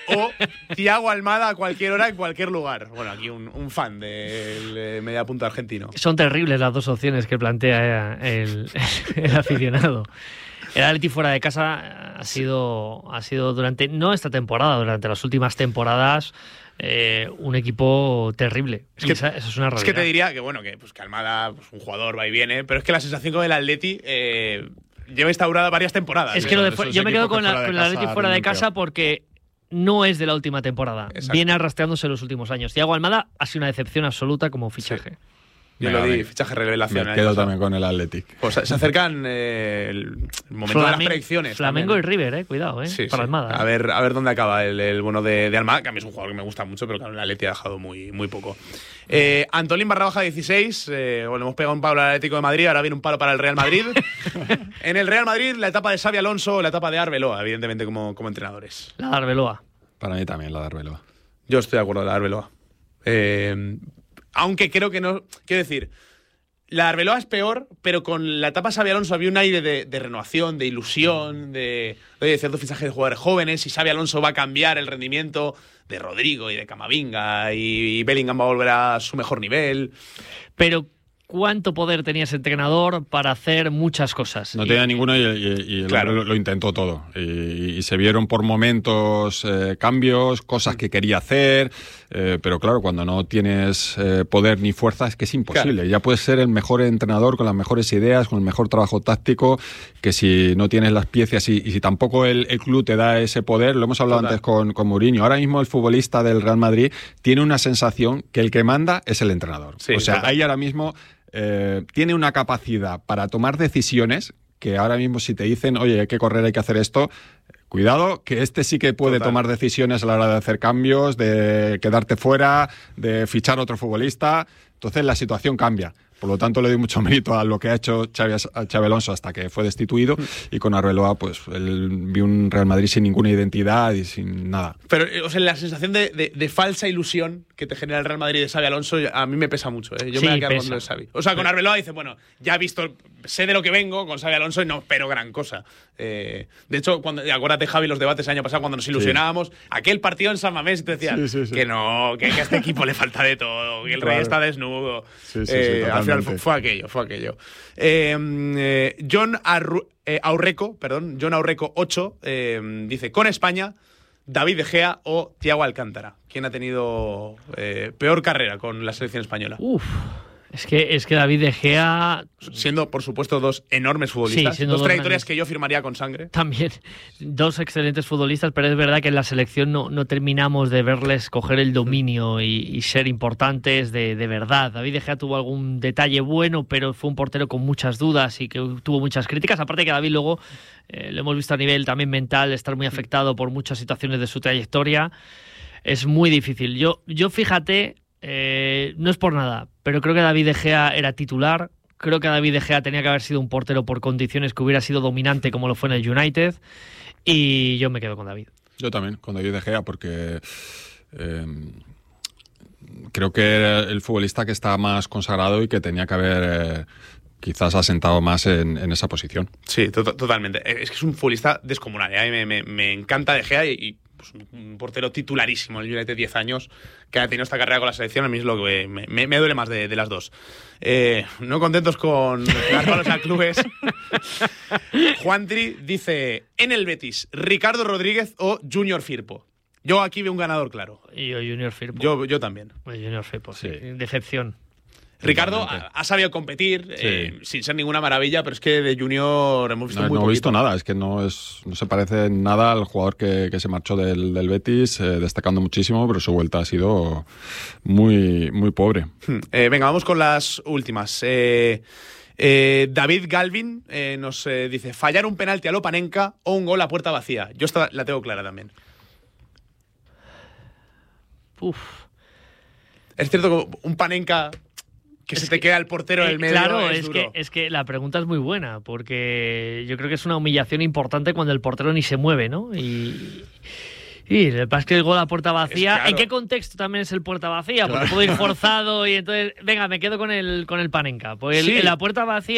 Speaker 3: o Thiago Almada a cualquier hora, en cualquier lugar. Bueno, aquí un, un fan del eh, mediapunta argentino.
Speaker 5: Son terribles las dos opciones que plantea el, el aficionado. El Atleti fuera de casa ha sido, ha sido durante, no esta temporada, durante las últimas temporadas, eh, un equipo terrible.
Speaker 3: Es que,
Speaker 5: esa, eso es una realidad.
Speaker 3: Es que te diría que, bueno, que, pues, que Almada, pues, un jugador va y viene, pero es que la sensación con el Atleti eh, lleva instaurada varias temporadas.
Speaker 5: Es que lo de fu- yo me quedo con, la, con el Atleti fuera de casa porque no es de la última temporada. Exacto. Viene arrastrándose los últimos años. Thiago Almada ha sido una decepción absoluta como fichaje. Sí.
Speaker 3: Yo Venga, lo di, fichaje revelación.
Speaker 4: Me quedo también con el Athletic.
Speaker 3: Pues se acercan eh, el momento Flamen- de las predicciones.
Speaker 5: Flamengo también. Y River, eh, cuidado, eh,
Speaker 3: sí,
Speaker 5: para
Speaker 3: sí.
Speaker 5: Almada.
Speaker 3: A ver, a ver dónde acaba el, el bueno de, de Almada, que a mí es un jugador que me gusta mucho, pero claro, el Atleti ha dejado muy, muy poco. Eh, Antolín barra baja dieciséis, eh, bueno, hemos pegado un palo al Atlético de Madrid, ahora viene un palo para el Real Madrid. En el Real Madrid, la etapa de Xabi Alonso, la etapa de Arbeloa, evidentemente, como, como entrenadores.
Speaker 5: La de Arbeloa.
Speaker 4: Para mí también, la de Arbeloa.
Speaker 3: Yo estoy de acuerdo con la de Arbeloa. Eh, aunque creo que no. Quiero decir, la de Arbeloa es peor, pero con la etapa Xabi Alonso había un aire de, de renovación, de ilusión, de, de cierto fichaje de jugadores jóvenes. Y Xabi Alonso va a cambiar el rendimiento de Rodrigo y de Camavinga, y, y Bellingham va a volver a su mejor nivel.
Speaker 5: Pero ¿cuánto poder tenía ese entrenador para hacer muchas cosas?
Speaker 4: No
Speaker 5: y,
Speaker 4: tenía ninguno y, y, y el
Speaker 3: claro.
Speaker 4: hombre lo, lo intentó todo. Y, y se vieron por momentos eh, cambios, cosas que quería hacer, eh, pero claro, cuando no tienes eh, poder ni fuerza es que es imposible. Claro. Ya puedes ser el mejor entrenador con las mejores ideas, con el mejor trabajo táctico, que si no tienes las piezas y, y si tampoco el, el club te da ese poder, lo hemos hablado Total. antes con, con Mourinho, ahora mismo el futbolista del Real Madrid tiene una sensación que el que manda es el entrenador. Sí, o sea, total. Ahí ahora mismo Eh, tiene una capacidad para tomar decisiones que ahora mismo si te dicen, oye, hay que correr, hay que hacer esto, cuidado, que este sí que puede Total. tomar decisiones a la hora de hacer cambios, de quedarte fuera, de fichar a otro futbolista. Entonces la situación cambia. Por lo tanto, le doy mucho mérito a lo que ha hecho Xabi, Xabi Alonso hasta que fue destituido. Y con Arbeloa, pues él vio un Real Madrid sin ninguna identidad y sin nada.
Speaker 3: Pero, o sea, la sensación de, de, de falsa ilusión que te genera el Real Madrid de Xabi Alonso, a mí me pesa mucho. ¿eh? Yo sí, me voy a quedar pesa. con lo de Xabi. O sea, con Arbeloa dice, bueno, ya he visto, sé de lo que vengo con Xabi Alonso y no espero gran cosa. Eh, de hecho, cuando, acuérdate, Javi, los debates el año pasado cuando nos ilusionábamos, sí. aquel partido en San Mamés te decían sí, sí, sí. que no, que, que a este equipo le falta de todo, que el claro. Rey está desnudo. Sí, sí, eh, sí, al final fue, fue aquello, fue aquello. Eh, eh, John Arru, eh, Aurreco, perdón, John Aurreco ocho, eh, dice, con España, David De Gea o Thiago Alcántara. ¿Quién ha tenido eh, peor carrera con la selección española?
Speaker 5: Uf. Es que, es que David De Gea...
Speaker 3: Siendo, por supuesto, dos enormes futbolistas. Sí, dos, dos trayectorias grandes. Que yo firmaría con sangre.
Speaker 5: También. Dos excelentes futbolistas, pero es verdad que en la selección no, no terminamos de verles coger el dominio y, y ser importantes de, de verdad. David De Gea tuvo algún detalle bueno, pero fue un portero con muchas dudas y que tuvo muchas críticas. Aparte que David luego, eh, lo hemos visto a nivel también mental, estar muy afectado por muchas situaciones de su trayectoria. Es muy difícil. Yo, yo fíjate... Eh, no es por nada, pero creo que David De Gea era titular. Creo que David De Gea tenía que haber sido un portero por condiciones que hubiera sido dominante como lo fue en el United. Y yo me quedo con David.
Speaker 4: Yo también, con David De Gea, porque eh, creo que era el futbolista que está más consagrado y que tenía que haber eh, quizás asentado más en, en esa posición.
Speaker 3: Sí, to- totalmente. Es que es un futbolista descomunal. ¿eh? Me, me, me encanta De Gea y... y... un portero titularísimo en el United, diez años, que ha tenido esta carrera con la selección. A mí es lo que me, me, me duele más de, de las dos. Eh, no contentos con las balas a clubes. Juantri dice, en el Betis, Ricardo Rodríguez o Junior Firpo. Yo aquí veo un ganador claro.
Speaker 5: Y yo Junior Firpo.
Speaker 3: Yo, yo también.
Speaker 5: Junior Firpo, sí. sí. Decepción.
Speaker 3: Ricardo ha, ha sabido competir sí. eh, sin ser ninguna maravilla, pero es que de Junior hemos visto
Speaker 4: no,
Speaker 3: muy
Speaker 4: No
Speaker 3: poquito.
Speaker 4: he visto nada, es que no es no se parece en nada al jugador que, que se marchó del, del Betis, eh, destacando muchísimo, pero su vuelta ha sido muy, muy pobre.
Speaker 3: Eh, venga, vamos con las últimas. Eh, eh, David Galvin eh, nos eh, dice, fallar un penalti a Lopanenka o un gol a puerta vacía. Yo esta la tengo clara también.
Speaker 5: Uf.
Speaker 3: Es cierto que un Panenka... Que
Speaker 5: es
Speaker 3: se te
Speaker 5: que,
Speaker 3: queda el portero en
Speaker 5: eh,
Speaker 3: el medio.
Speaker 5: Claro,
Speaker 3: es,
Speaker 5: es,
Speaker 3: duro.
Speaker 5: que, es que la pregunta es muy buena, porque yo creo que es una humillación importante cuando el portero ni se mueve, ¿no? Y, y lo que pasa es que el gol a puerta vacía, es, claro. ¿En qué contexto también es el puerta vacía? Porque claro. puedo ir forzado y entonces, venga, me quedo con el, con el Panenka. Pues sí. el, en la puerta vacía...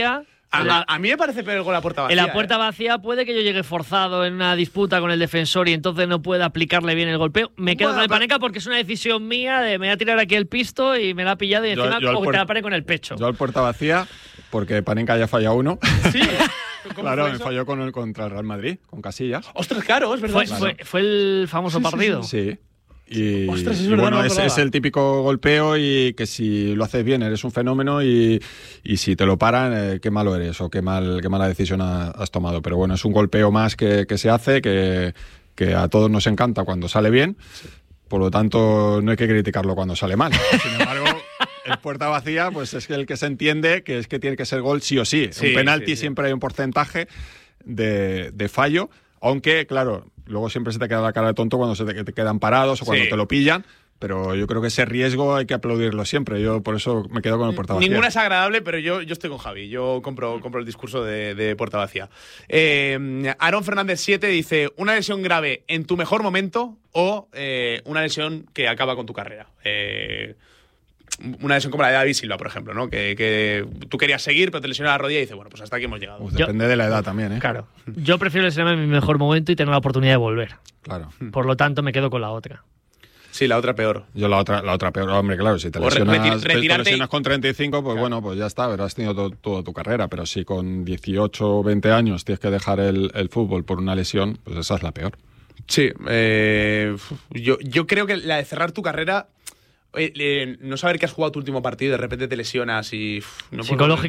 Speaker 3: A, la, a mí me parece peor el gol a puerta vacía.
Speaker 5: En la puerta
Speaker 3: ¿eh?
Speaker 5: vacía puede que yo llegue forzado en una disputa con el defensor y entonces no pueda aplicarle bien el golpeo. Me quedo
Speaker 3: Bueno,
Speaker 5: con el
Speaker 3: pero-
Speaker 5: Panenka porque es una decisión mía de me voy a tirar aquí el pisto y me la ha pillado y
Speaker 4: Yo-
Speaker 5: encima
Speaker 4: yo al
Speaker 5: o
Speaker 4: puer-
Speaker 5: te la pare con el pecho.
Speaker 4: Yo al puerta vacía, porque Panenka ya falla uno.
Speaker 3: Sí.
Speaker 4: Claro,
Speaker 3: fue
Speaker 4: me
Speaker 3: eso?
Speaker 4: falló con el, contra el Real Madrid, con Casillas.
Speaker 3: Ostras, claro, es verdad.
Speaker 5: Fue, fue, fue el famoso partido.
Speaker 4: Sí. Y,
Speaker 3: Ostras, es
Speaker 4: y
Speaker 3: verdad,
Speaker 4: bueno,
Speaker 3: no me
Speaker 4: es,
Speaker 3: acordaba.
Speaker 4: es el típico golpeo y que si lo haces bien eres un fenómeno y, y si te lo paran, eh, qué malo eres o qué, mal, qué mala decisión ha- has tomado. Pero bueno, es un golpeo más que, que se hace, que, que a todos nos encanta cuando sale bien. Por lo tanto, no hay que criticarlo cuando sale mal. Sin embargo, el puerta vacía, pues es el que se entiende que es que tiene que ser gol sí o sí.
Speaker 3: Sí,
Speaker 4: un penalti
Speaker 3: sí, sí.
Speaker 4: siempre hay un porcentaje de, de fallo, aunque, claro, luego siempre se te queda la cara de tonto cuando se te, te quedan parados o cuando
Speaker 3: Sí.
Speaker 4: te lo pillan. Pero yo creo que ese riesgo hay que aplaudirlo siempre. Yo por eso me quedo con el puerta vacía.
Speaker 3: Ninguna es agradable, pero yo, yo estoy con Javi. Yo compro, compro el discurso de, de puerta vacía. Eh, Aaron Fernández siete dice: ¿una lesión grave en tu mejor momento o eh, una lesión que acaba con tu carrera? Eh, una lesión como la de David Silva, por ejemplo, ¿no? Que, que tú querías seguir, pero te lesionó la rodilla y dices, bueno, pues hasta aquí hemos llegado.
Speaker 4: Uf, depende de la edad también, ¿eh?
Speaker 5: Claro. Yo prefiero lesionarme en mi mejor momento y tener la oportunidad de volver.
Speaker 4: Claro.
Speaker 5: Por lo tanto, me quedo con la otra.
Speaker 3: Sí, la otra peor.
Speaker 4: Yo la otra, la otra peor, hombre, claro, si te
Speaker 3: O re-
Speaker 4: lesionas,
Speaker 3: retir-
Speaker 4: te- te
Speaker 3: retirarte
Speaker 4: lesionas
Speaker 3: y-
Speaker 4: con treinta y cinco, pues bueno, pues ya está, habrás tenido to- toda tu carrera, pero si con dieciocho o veinte años tienes que dejar el, el fútbol por una lesión, pues esa es la peor.
Speaker 3: Sí, eh, yo, yo creo que la de cerrar tu carrera, eh, eh, no saber que has jugado tu último partido y de repente te lesionas y uf, no puedo-
Speaker 5: Psicológicamente